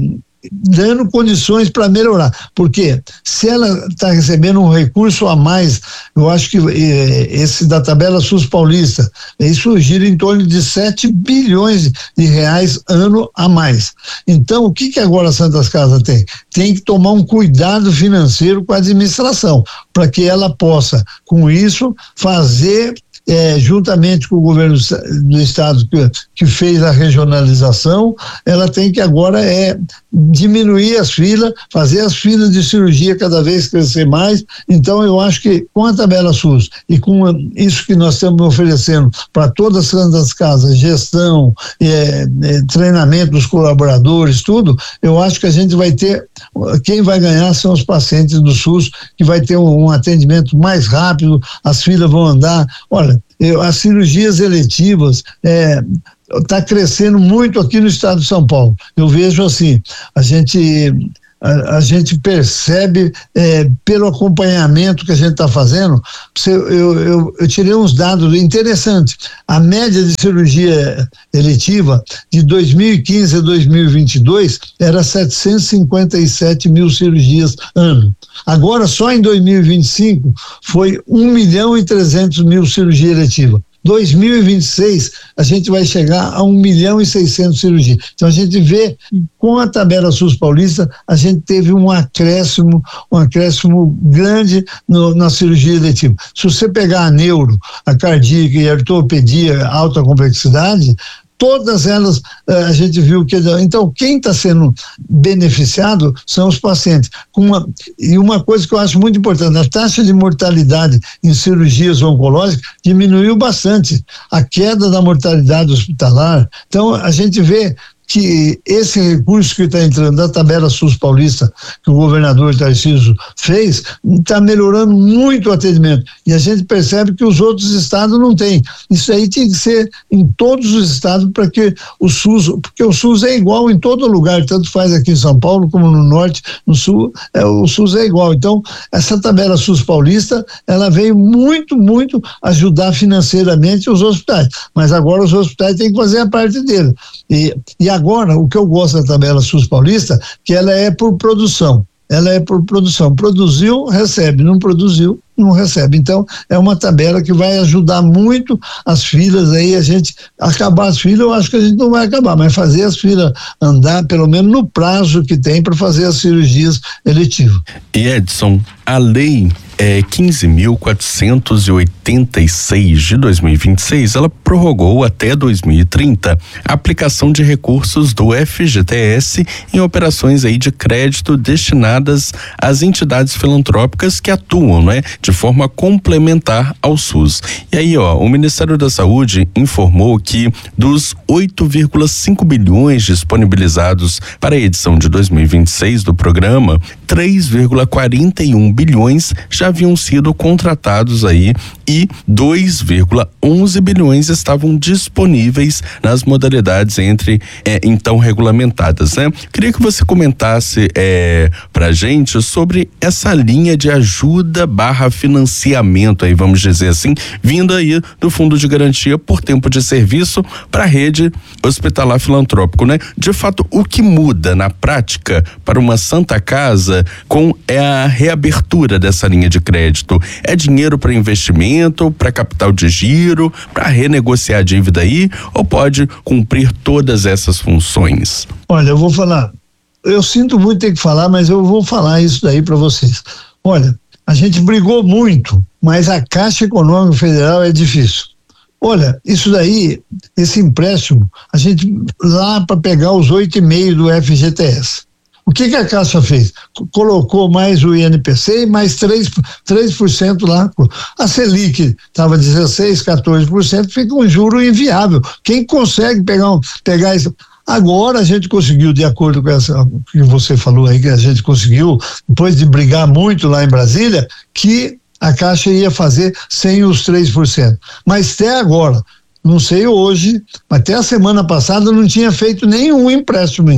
dando condições para melhorar, porque se ela está recebendo um recurso a mais, eu acho que eh, esse da tabela SUS paulista, isso gira em torno de sete bilhões de reais ano a mais. Então, o que que agora a Santas Casas tem? Tem que tomar um cuidado financeiro com a administração, para que ela possa, com isso, fazer É, juntamente com o governo do estado que, que fez a regionalização, ela tem que agora é diminuir as filas, fazer as filas de cirurgia cada vez crescer mais. Então eu acho que com a tabela SUS e com isso que nós estamos oferecendo para todas as casas, gestão, é, é, treinamento dos colaboradores, tudo, eu acho que a gente vai ter, quem vai ganhar são os pacientes do SUS, que vai ter um, um atendimento mais rápido, as filas vão andar. Olha, Eu, as cirurgias eletivas está é, crescendo muito aqui no estado de São Paulo. Eu vejo assim, a gente a, a gente percebe é, pelo acompanhamento que a gente está fazendo. Eu, eu, eu tirei uns dados interessantes. A média de cirurgia eletiva de dois mil e quinze a dois mil e vinte e dois era setecentos e cinquenta e sete mil cirurgias ano. Agora, só em dois mil e vinte e cinco, foi um milhão e trezentos mil cirurgia eletiva. dois mil e vinte e seis, a gente vai chegar a um milhão e seiscentos cirurgias. Então, a gente vê, com a tabela SUS paulista, a gente teve um acréscimo, um acréscimo grande no, na cirurgia eletiva. Se você pegar a neuro, a cardíaca e a ortopedia, alta complexidade, todas elas a gente viu que então quem está sendo beneficiado são os pacientes. Com uma, e uma coisa que eu acho muito importante, a taxa de mortalidade em cirurgias oncológicas diminuiu bastante, a queda da mortalidade hospitalar. Então a gente vê que esse recurso que está entrando da tabela SUS paulista, que o governador Tarcísio fez, está melhorando muito o atendimento. E a gente percebe que os outros estados não têm. Isso aí tem que ser em todos os estados para que o SUS, porque o SUS é igual em todo lugar, tanto faz aqui em São Paulo como no norte, no sul, é, o SUS é igual. Então, essa tabela SUS paulista, ela veio muito, muito ajudar financeiramente os hospitais. Mas agora os hospitais têm que fazer a parte dele. E, e agora, o que eu gosto da tabela SUS paulista, que ela é por produção, ela é por produção, produziu, recebe, não produziu, não recebe. Então, é uma tabela que vai ajudar muito as filas aí, a gente acabar as filas, eu acho que a gente não vai acabar, mas fazer as filas andar, pelo menos no prazo que tem para fazer as cirurgias eletivas. E Edson, a lei é quinze mil quatrocentos e oitenta e seis de dois mil e vinte e seis, ela prorrogou até dois mil e trinta a aplicação de recursos do F G T S em operações aí de crédito destinadas às entidades filantrópicas que atuam, né, de forma complementar ao SUS. E aí, ó, o Ministério da Saúde informou que dos oito vírgula cinco bilhões disponibilizados para a edição de dois mil e vinte e seis do programa, três vírgula quarenta e um bilhões já haviam sido contratados aí e dois vírgula onze bilhões estavam disponíveis nas modalidades entre é, então regulamentadas, né? Queria que você comentasse é, pra gente sobre essa linha de ajuda barra financiamento aí, vamos dizer assim, vindo aí do Fundo de Garantia por Tempo de Serviço para a rede hospitalar filantrópico, né? De fato, o que muda na prática para uma Santa Casa com é a reabertura dessa linha de crédito? É dinheiro para investimento, para capital de giro, para renegociar a dívida aí, ou pode cumprir todas essas funções? Olha, eu vou falar, eu sinto muito ter que falar, mas eu vou falar isso daí para vocês. Olha, a gente brigou muito, mas a Caixa Econômica Federal é difícil. Olha, isso daí, esse empréstimo, a gente lá para pegar os oito e meio do F G T S. O que que a Caixa fez? Colocou mais o I N P C e mais três por cento lá. A Selic estava dezesseis, quatorze por cento, fica um juro inviável. Quem consegue pegar, um, pegar isso? Agora a gente conseguiu, de acordo com essa que você falou aí, que a gente conseguiu, depois de brigar muito lá em Brasília, que a Caixa ia fazer sem os três por cento. Mas até agora, não sei hoje, mas até a semana passada não tinha feito nenhum empréstimo ainda.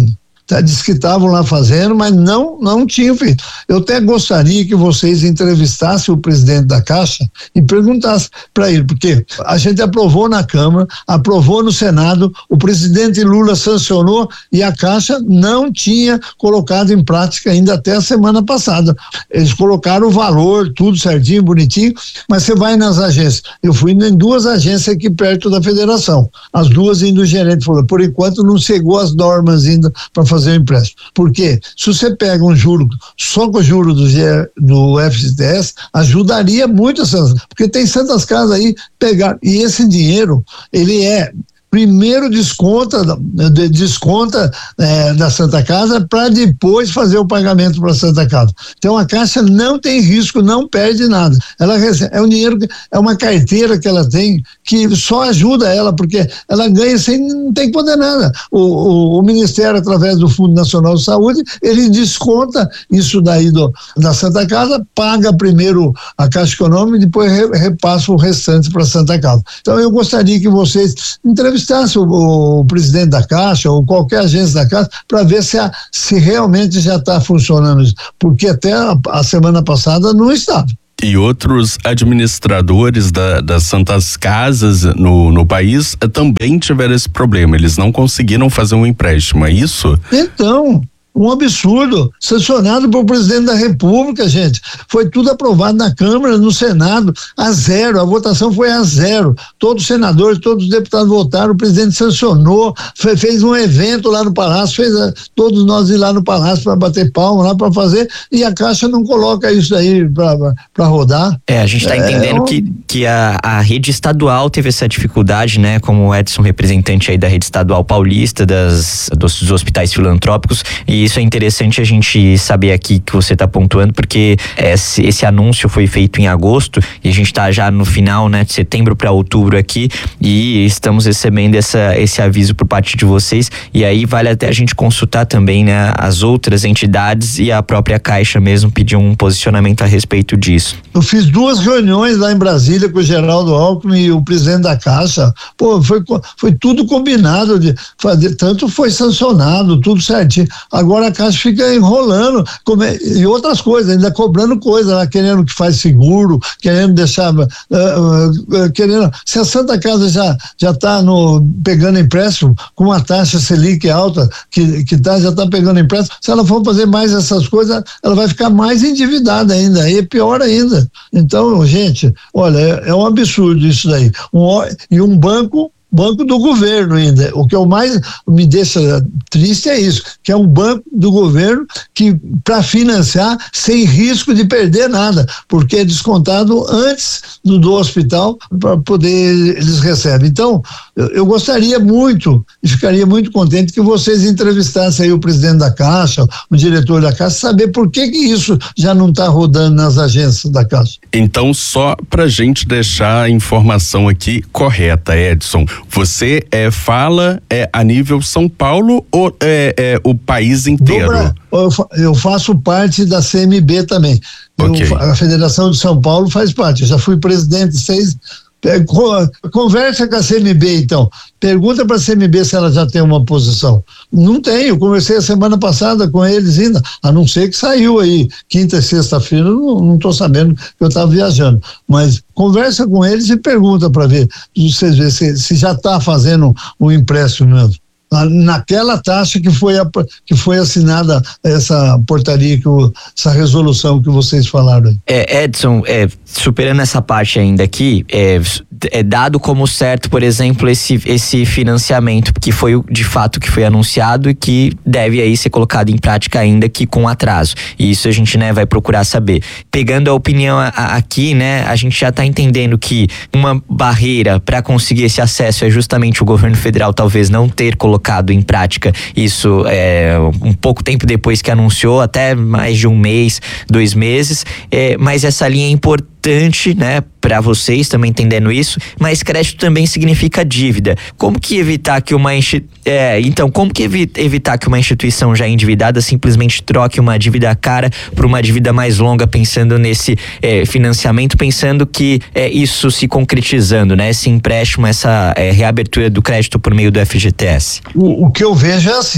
tá, diz que estavam lá fazendo, mas não, não tinham feito. Eu até gostaria que vocês entrevistassem o presidente da Caixa e perguntassem para ele, porque a gente aprovou na Câmara, aprovou no Senado, o presidente Lula sancionou e a Caixa não tinha colocado em prática ainda até a semana passada. Eles colocaram o valor, tudo certinho, bonitinho, mas você vai nas agências. Eu fui em duas agências aqui perto da federação, as duas indo o gerente falou, por enquanto não chegou as normas ainda para fazer o empréstimo. Por quê? Se você pega um juro, só com o juro do, do F G T S, ajudaria muito essas, porque tem Santas Casas aí pegar, e esse dinheiro, ele é primeiro desconta, desconta é, da Santa Casa para depois fazer o pagamento para a Santa Casa. Então a Caixa não tem risco, não perde nada. Ela recebe, é um dinheiro, é uma carteira que ela tem que só ajuda ela, porque ela ganha sem, não tem que poder nada. O, o, o Ministério, através do Fundo Nacional de Saúde, ele desconta isso daí do, da Santa Casa, paga primeiro a Caixa Econômica e depois re, repassa o restante para a Santa Casa. Então eu gostaria que vocês entrevistassem O, o presidente da Caixa ou qualquer agência da Caixa para ver se, a, se realmente já está funcionando isso, porque até a, a semana passada não estava. E outros administradores da, das Santas Casas no, no país também tiveram esse problema, eles não conseguiram fazer um empréstimo, é isso? Então... um absurdo, sancionado pelo presidente da República, gente. Foi tudo aprovado na Câmara, no Senado, a zero, a votação foi a zero. Todos os senadores, todos os deputados votaram, o presidente sancionou, fe, fez um evento lá no Palácio, fez a, todos nós ir lá no Palácio para bater palma, lá para fazer, e a Caixa não coloca isso aí para rodar. É, a gente está é, entendendo é um... que, que a, a rede estadual teve essa dificuldade, né? Como o Edson, representante aí da rede estadual paulista, das, dos, dos hospitais filantrópicos, e isso é interessante a gente saber aqui que você está pontuando, porque esse, esse anúncio foi feito em agosto e a gente está já no final, né, de setembro para outubro aqui, e estamos recebendo essa, esse aviso por parte de vocês, e aí vale até a gente consultar também, né, as outras entidades e a própria Caixa mesmo pedir um posicionamento a respeito disso. Eu fiz duas reuniões lá em Brasília com o Geraldo Alckmin e o presidente da Caixa, pô, foi, foi tudo combinado de fazer, tanto foi sancionado, tudo certinho. Agora a Caixa fica enrolando come, e outras coisas, ainda cobrando coisa lá, querendo que faz seguro, querendo deixar, uh, uh, querendo, se a Santa Casa já já está no pegando empréstimo com uma taxa Selic alta, que que tá, já está pegando empréstimo, se ela for fazer mais essas coisas, ela vai ficar mais endividada ainda, aí é pior ainda. Então, gente, olha, é, é um absurdo isso daí. Um, e um banco banco do governo ainda. O que eu mais me deixa triste é isso, que é um banco do governo que para financiar sem risco de perder nada, porque é descontado antes do, do hospital para poder eles recebem. Então, eu, eu gostaria muito e ficaria muito contente que vocês entrevistassem aí o presidente da Caixa, o diretor da Caixa, saber por que que isso já não está rodando nas agências da Caixa. Então, só pra gente deixar a informação aqui correta, Edson, você é, fala é, a nível São Paulo ou é, é o país inteiro? Eu, eu faço parte da C M B também. Okay. Eu, a Federação de São Paulo faz parte. Eu já fui presidente seis. Conversa com a C M B, então. Pergunta para a C M B se ela já tem uma posição. Não tem, eu conversei a semana passada com eles ainda, a não ser que saiu aí quinta e sexta-feira, não estou sabendo que eu estava viajando. Mas conversa com eles e pergunta para ver, vocês ver se, se já está fazendo um empréstimo mesmo. Naquela taxa que foi, a, que foi assinada essa portaria, que o, essa resolução que vocês falaram aí. É, Edson, é, superando essa parte ainda aqui, é, é dado como certo, por exemplo, esse, esse financiamento, que foi de fato que foi anunciado e que deve aí ser colocado em prática ainda que com atraso. E isso a gente, né, vai procurar saber. Pegando a opinião a, a, aqui, né, a gente já está entendendo que uma barreira para conseguir esse acesso é justamente o governo federal talvez não ter colocado colocado em prática isso é, um pouco tempo depois que anunciou, até mais de um mês, dois meses, é, mas essa linha é importante, né, para vocês também entendendo isso, mas crédito também significa dívida. Como que evitar que uma é, então, como que evi evitar que uma instituição já endividada simplesmente troque uma dívida cara por uma dívida mais longa, pensando nesse é, financiamento, pensando que é, isso se concretizando, né, esse empréstimo, essa é, reabertura do crédito por meio do F G T S? O, o que eu vejo é assim,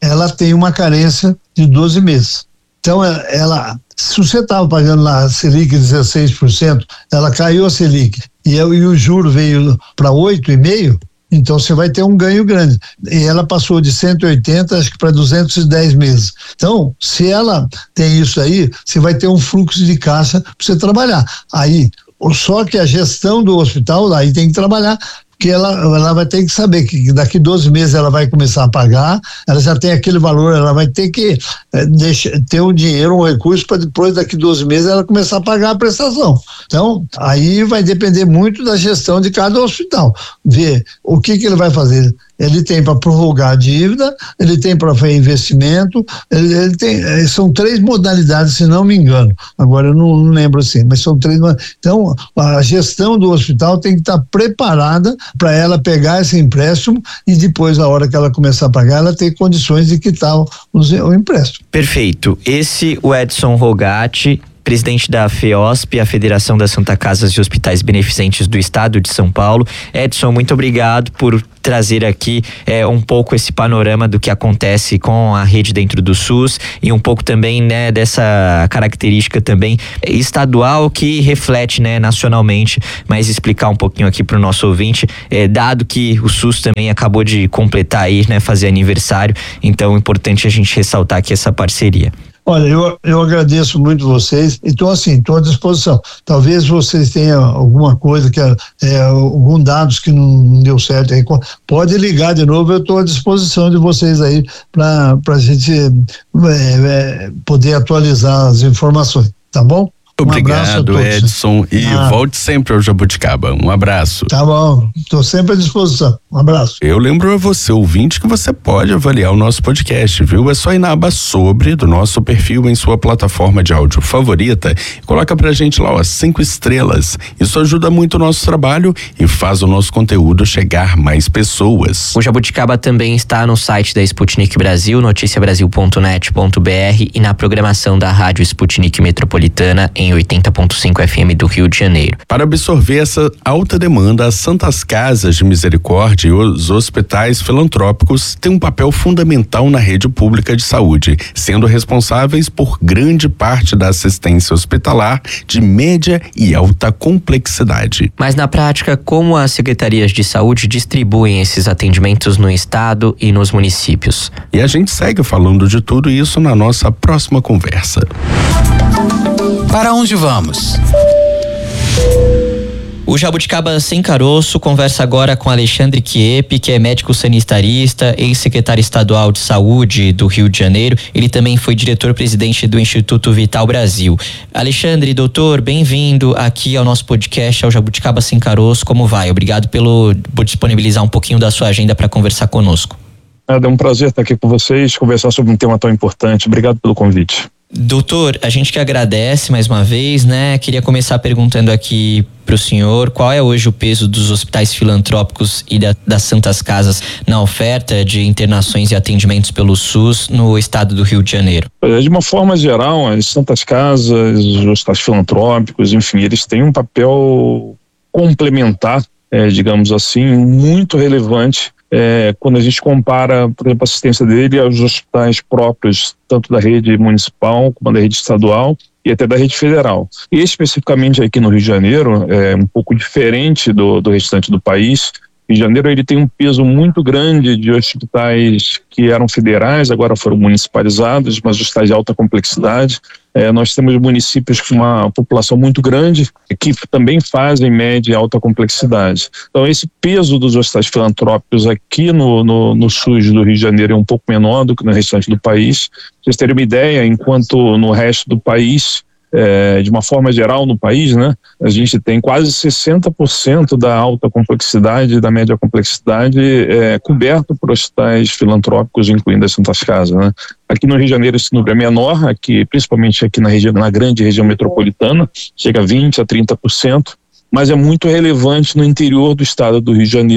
ela tem uma carência de doze meses. Então, ela, se você estava pagando lá a Selic dezesseis por cento, ela caiu a Selic e, e o juro veio para oito vírgula cinco por cento, então você vai ter um ganho grande. E ela passou de cento e oitenta, acho que para duzentos e dez meses. Então, se ela tem isso aí, você vai ter um fluxo de caixa para você trabalhar. Aí, só que a gestão do hospital, aí tem que trabalhar, porque ela, ela vai ter que saber que daqui doze meses ela vai começar a pagar, ela já tem aquele valor, ela vai ter que é, deixar, ter um dinheiro, um recurso para depois daqui doze meses ela começar a pagar a prestação. Então, aí vai depender muito da gestão de cada hospital, ver o que que ele vai fazer. Ele tem para prorrogar a dívida, ele tem para fazer investimento, ele, ele tem, são três modalidades, se não me engano. Agora eu não, não lembro assim, mas são três. Então, a gestão do hospital tem que estar preparada para ela pegar esse empréstimo e depois, a hora que ela começar a pagar, ela ter condições de quitar o, o empréstimo. Perfeito. Esse o Edson Rogatti, presidente da FEOSP, a Federação das Santas Casas e Hospitais Beneficentes do Estado de São Paulo. Edson, muito obrigado por trazer aqui é, um pouco esse panorama do que acontece com a rede dentro do SUS e um pouco também, né, dessa característica também estadual que reflete, né, nacionalmente, mas explicar um pouquinho aqui para o nosso ouvinte, é, dado que o SUS também acabou de completar aí, né, fazer aniversário, então é importante a gente ressaltar aqui essa parceria. Olha, eu, eu agradeço muito vocês, então assim, estou à disposição. Talvez vocês tenham alguma coisa, que é, é, algum dados que não, não deu certo aí, pode ligar de novo, eu estou à disposição de vocês aí para a gente é, é, poder atualizar as informações, tá bom? Obrigado, um Edson, e ah. volte sempre ao Jabuticaba. Um abraço. Tá bom, estou sempre à disposição. Um abraço. Eu lembro a você, ouvinte, que você pode avaliar o nosso podcast, viu? É só ir na aba Sobre do nosso perfil em sua plataforma de áudio favorita e coloca pra gente lá, ó, cinco estrelas. Isso ajuda muito o nosso trabalho e faz o nosso conteúdo chegar mais pessoas. O Jabuticaba também está no site da Sputnik Brasil, noticia brasil ponto net ponto b r, e na programação da Rádio Sputnik Metropolitana em oitenta ponto cinco F M do Rio de Janeiro. Para absorver essa alta demanda, as Santas Casas de Misericórdia e os hospitais filantrópicos têm um papel fundamental na rede pública de saúde, sendo responsáveis por grande parte da assistência hospitalar de média e alta complexidade. Mas na prática, como as secretarias de saúde distribuem esses atendimentos no estado e nos municípios? E a gente segue falando de tudo isso na nossa próxima conversa. Para onde vamos? O Jabuticaba Sem Caroço conversa agora com Alexandre Chieppi, que é médico sanitarista, ex-secretário estadual de saúde do Rio de Janeiro. Ele também foi diretor-presidente do Instituto Vital Brasil. Alexandre, doutor, bem-vindo aqui ao nosso podcast, ao Jabuticaba Sem Caroço. Como vai? Obrigado pelo, por disponibilizar um pouquinho da sua agenda para conversar conosco. É um prazer estar aqui com vocês, conversar sobre um tema tão importante. Obrigado pelo convite. Doutor, a gente que agradece mais uma vez, né? Queria começar perguntando aqui para o senhor qual é hoje o peso dos hospitais filantrópicos e da, das Santas Casas na oferta de internações e atendimentos pelo SUS no estado do Rio de Janeiro? De uma forma geral, as Santas Casas, os hospitais filantrópicos, enfim, eles têm um papel complementar, é, digamos assim, muito relevante. É, quando a gente compara, por exemplo, a assistência dele aos hospitais próprios, tanto da rede municipal como da rede estadual e até da rede federal. E especificamente aqui no Rio de Janeiro, é um pouco diferente do, do restante do país. O Rio de Janeiro ele tem um peso muito grande de hospitais que eram federais, agora foram municipalizados, mas hospitais de alta complexidade. É, nós temos municípios com uma população muito grande que também fazem média e alta complexidade. Então esse peso dos hospitais filantrópicos aqui no, no, no SUS do Rio de Janeiro é um pouco menor do que no restante do país. Pra vocês terem uma ideia, enquanto no resto do país, É, de uma forma geral no país, né, a gente tem quase sessenta por cento da alta complexidade, da média complexidade é, coberto por hospitais filantrópicos, incluindo as Santas Casas, né. Aqui no Rio de Janeiro esse número é menor, aqui, principalmente aqui na, região, na grande região metropolitana, chega a vinte a trinta por cento, mas é muito relevante no interior do estado do Rio de Janeiro,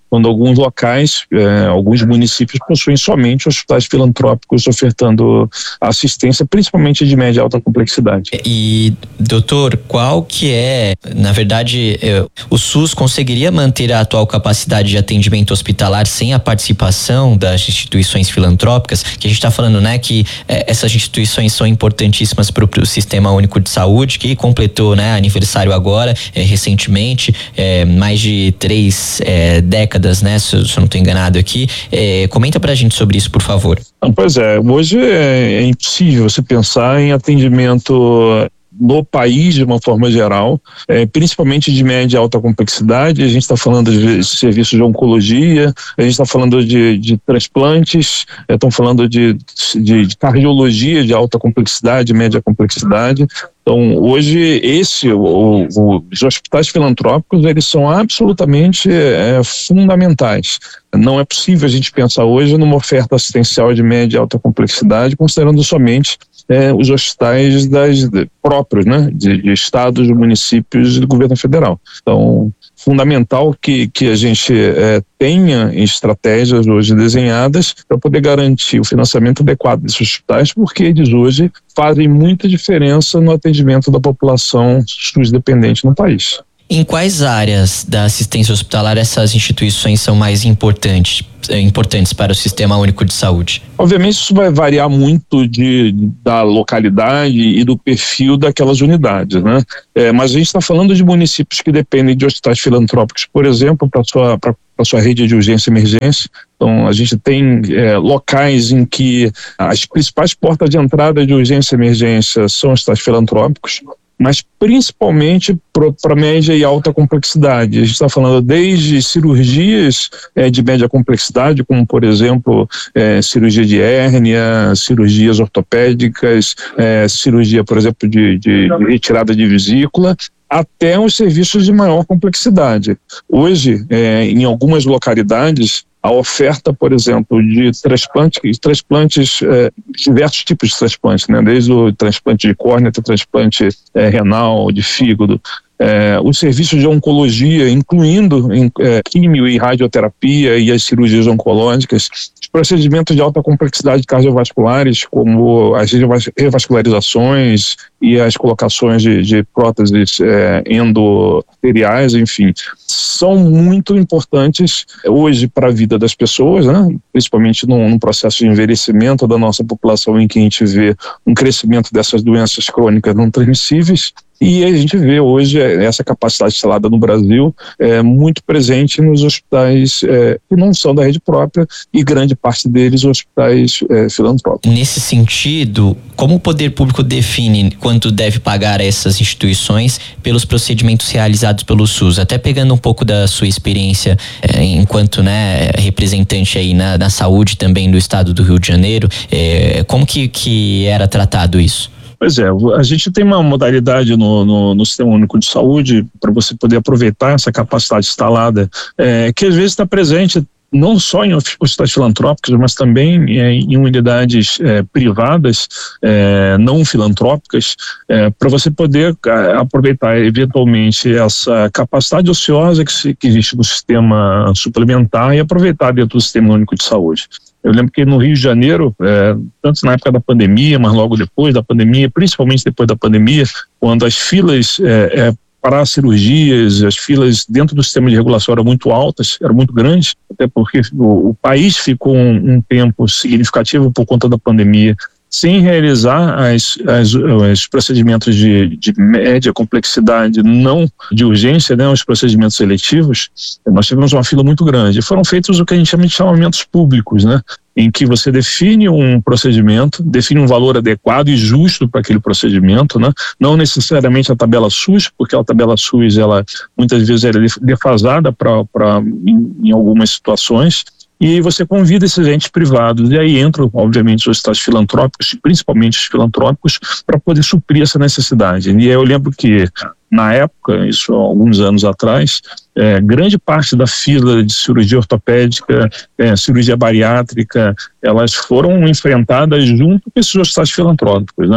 quando alguns locais, eh, alguns municípios possuem somente hospitais filantrópicos ofertando assistência, principalmente de média e alta complexidade. E, doutor, qual que é, na verdade, eh, o SUS conseguiria manter a atual capacidade de atendimento hospitalar sem a participação das instituições filantrópicas? Que a gente está falando, né, que eh, essas instituições são importantíssimas para o Sistema Único de Saúde, que completou, né, aniversário agora, eh, recentemente, eh, mais de três eh, décadas, né? Se, se eu não estou enganado aqui. É, comenta pra gente sobre isso, por favor. Pois é, hoje é, é impossível você pensar em atendimento no país de uma forma geral, é, principalmente de média e alta complexidade. A gente está falando de serviços de oncologia, a gente está falando de, de transplantes, estão é, falando de, de, de cardiologia de alta complexidade, média complexidade. Então, hoje, esse, o, o, os hospitais filantrópicos, eles são absolutamente é, fundamentais. Não é possível a gente pensar hoje numa oferta assistencial de média e alta complexidade, considerando somente é, os hospitais das, de, próprios, né, de, de estados, municípios e do governo federal. Então, fundamental que, que a gente é, tenha estratégias hoje desenhadas para poder garantir o financiamento adequado desses hospitais, porque eles hoje fazem muita diferença no atendimento da população SUS dependente no país. Em quais áreas da assistência hospitalar essas instituições são mais importantes, importantes para o Sistema Único de Saúde? Obviamente isso vai variar muito de, da localidade e do perfil daquelas unidades, né? É, mas a gente está falando de municípios que dependem de hospitais filantrópicos, por exemplo, para sua para a sua rede de urgência e emergência. Então, a gente tem é, locais em que as principais portas de entrada de urgência e emergência são hospitais filantrópicos, mas principalmente para média e alta complexidade. A gente está falando desde cirurgias é, de média complexidade, como por exemplo é, cirurgia de hérnia, cirurgias ortopédicas, é, cirurgia, por exemplo, de, de, de retirada de vesícula, até os serviços de maior complexidade. Hoje, é, em algumas localidades, a oferta, por exemplo, de transplantes, transplantes é, diversos tipos de transplantes, né? Desde o transplante de córnea até o transplante é, renal, de fígado. É, os serviços de oncologia, incluindo em, é, químio e radioterapia e as cirurgias oncológicas, os procedimentos de alta complexidade cardiovasculares, como as revascularizações e as colocações de, de próteses é, endoarteriais, enfim, são muito importantes hoje para a vida das pessoas, né? Principalmente num, num processo de envelhecimento da nossa população, em que a gente vê um crescimento dessas doenças crônicas não transmissíveis. E a gente vê hoje essa capacidade instalada no Brasil é, muito presente nos hospitais é, que não são da rede própria, e grande parte deles hospitais é, filantrópicos. Nesse sentido, como o poder público define quanto deve pagar a essas instituições pelos procedimentos realizados pelo SUS? Até pegando um pouco da sua experiência é, enquanto, né, representante aí na, na saúde também do estado do Rio de Janeiro, é, como que, que era tratado isso? Pois é, a gente tem uma modalidade no, no, no Sistema Único de Saúde para você poder aproveitar essa capacidade instalada, é, que às vezes está presente não só em hospitais filantrópicos, mas também é, em unidades é, privadas, é, não filantrópicas, é, para você poder a, aproveitar eventualmente essa capacidade ociosa que, se, que existe no sistema suplementar e aproveitar dentro do Sistema Único de Saúde. Eu lembro que no Rio de Janeiro, é, tanto na época da pandemia, mas logo depois da pandemia, principalmente depois da pandemia, quando as filas é, é, para cirurgias, as filas dentro do sistema de regulação eram muito altas, eram muito grandes, até porque o, o país ficou um, um tempo significativo por conta da pandemia sem realizar as, as, os procedimentos de, de média complexidade, não de urgência, né, os procedimentos seletivos. Nós tivemos uma fila muito grande. Foram feitos o que a gente chama de chamamentos públicos, né, em que você define um procedimento, define um valor adequado e justo para aquele procedimento, né, não necessariamente a tabela SUS, porque a tabela SUS, ela muitas vezes é defasada para, para, em, em algumas situações. E você convida esses entes privados, e aí entram, obviamente, os hospitais filantrópicos, principalmente os filantrópicos, para poder suprir essa necessidade. E eu lembro que, na época, isso há alguns anos atrás, é, grande parte da fila de cirurgia ortopédica, é, cirurgia bariátrica, elas foram enfrentadas junto com esses hospitais filantrópicos, né?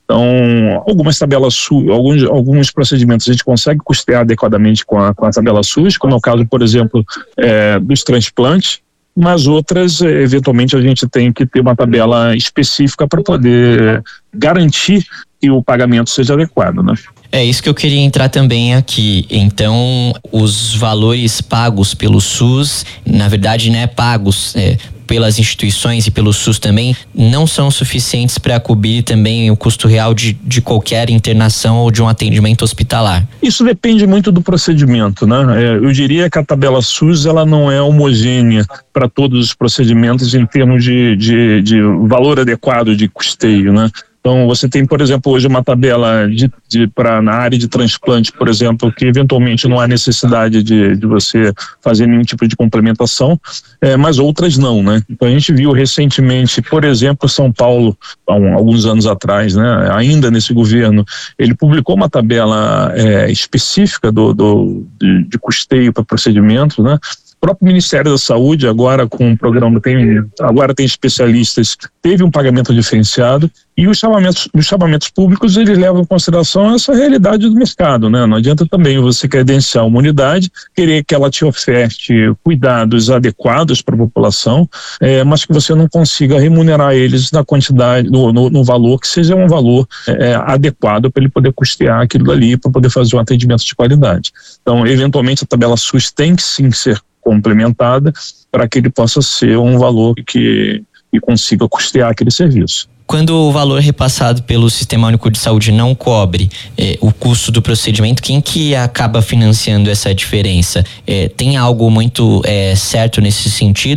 Então, algumas tabelas SUS, alguns, alguns procedimentos a gente consegue custear adequadamente com a, com a tabela SUS, como é o caso, por exemplo, é, dos transplantes, mas outras, eventualmente, a gente tem que ter uma tabela específica para poder garantir que o pagamento seja adequado, né? É isso que eu queria entrar também aqui. Então, os valores pagos pelo SUS, na verdade, né, pagos é, pelas instituições e pelo SUS também, não são suficientes para cobrir também o custo real de, de qualquer internação ou de um atendimento hospitalar. Isso depende muito do procedimento, né? É, eu diria que a tabela SUS, ela não é homogênea para todos os procedimentos em termos de, de, de valor adequado de custeio, né? Então, você tem, por exemplo, hoje uma tabela de, de, pra, na área de transplante, por exemplo, que eventualmente não há necessidade de, de você fazer nenhum tipo de complementação, é, mas outras não, né? Então, a gente viu recentemente, por exemplo, São Paulo, há um, alguns anos atrás, né? Ainda nesse governo, ele publicou uma tabela é, específica do, do, de, de custeio para procedimentos, né? O próprio Ministério da Saúde, agora com o programa, tem, agora tem especialistas, teve um pagamento diferenciado, e os chamamentos, os chamamentos públicos, eles levam em consideração essa realidade do mercado, né? Não adianta também você credenciar uma unidade, querer que ela te oferte cuidados adequados para a população, é, mas que você não consiga remunerar eles na quantidade, no, no, no valor que seja um valor é, adequado para ele poder custear aquilo dali, para poder fazer um atendimento de qualidade. Então, eventualmente, a tabela SUS tem que sim ser complementada para que ele possa ser um valor que, que consiga custear aquele serviço. Quando o valor repassado pelo Sistema Único de Saúde não cobre eh, o custo do procedimento, quem que acaba financiando essa diferença? Eh, tem algo muito eh, certo nesse sentido?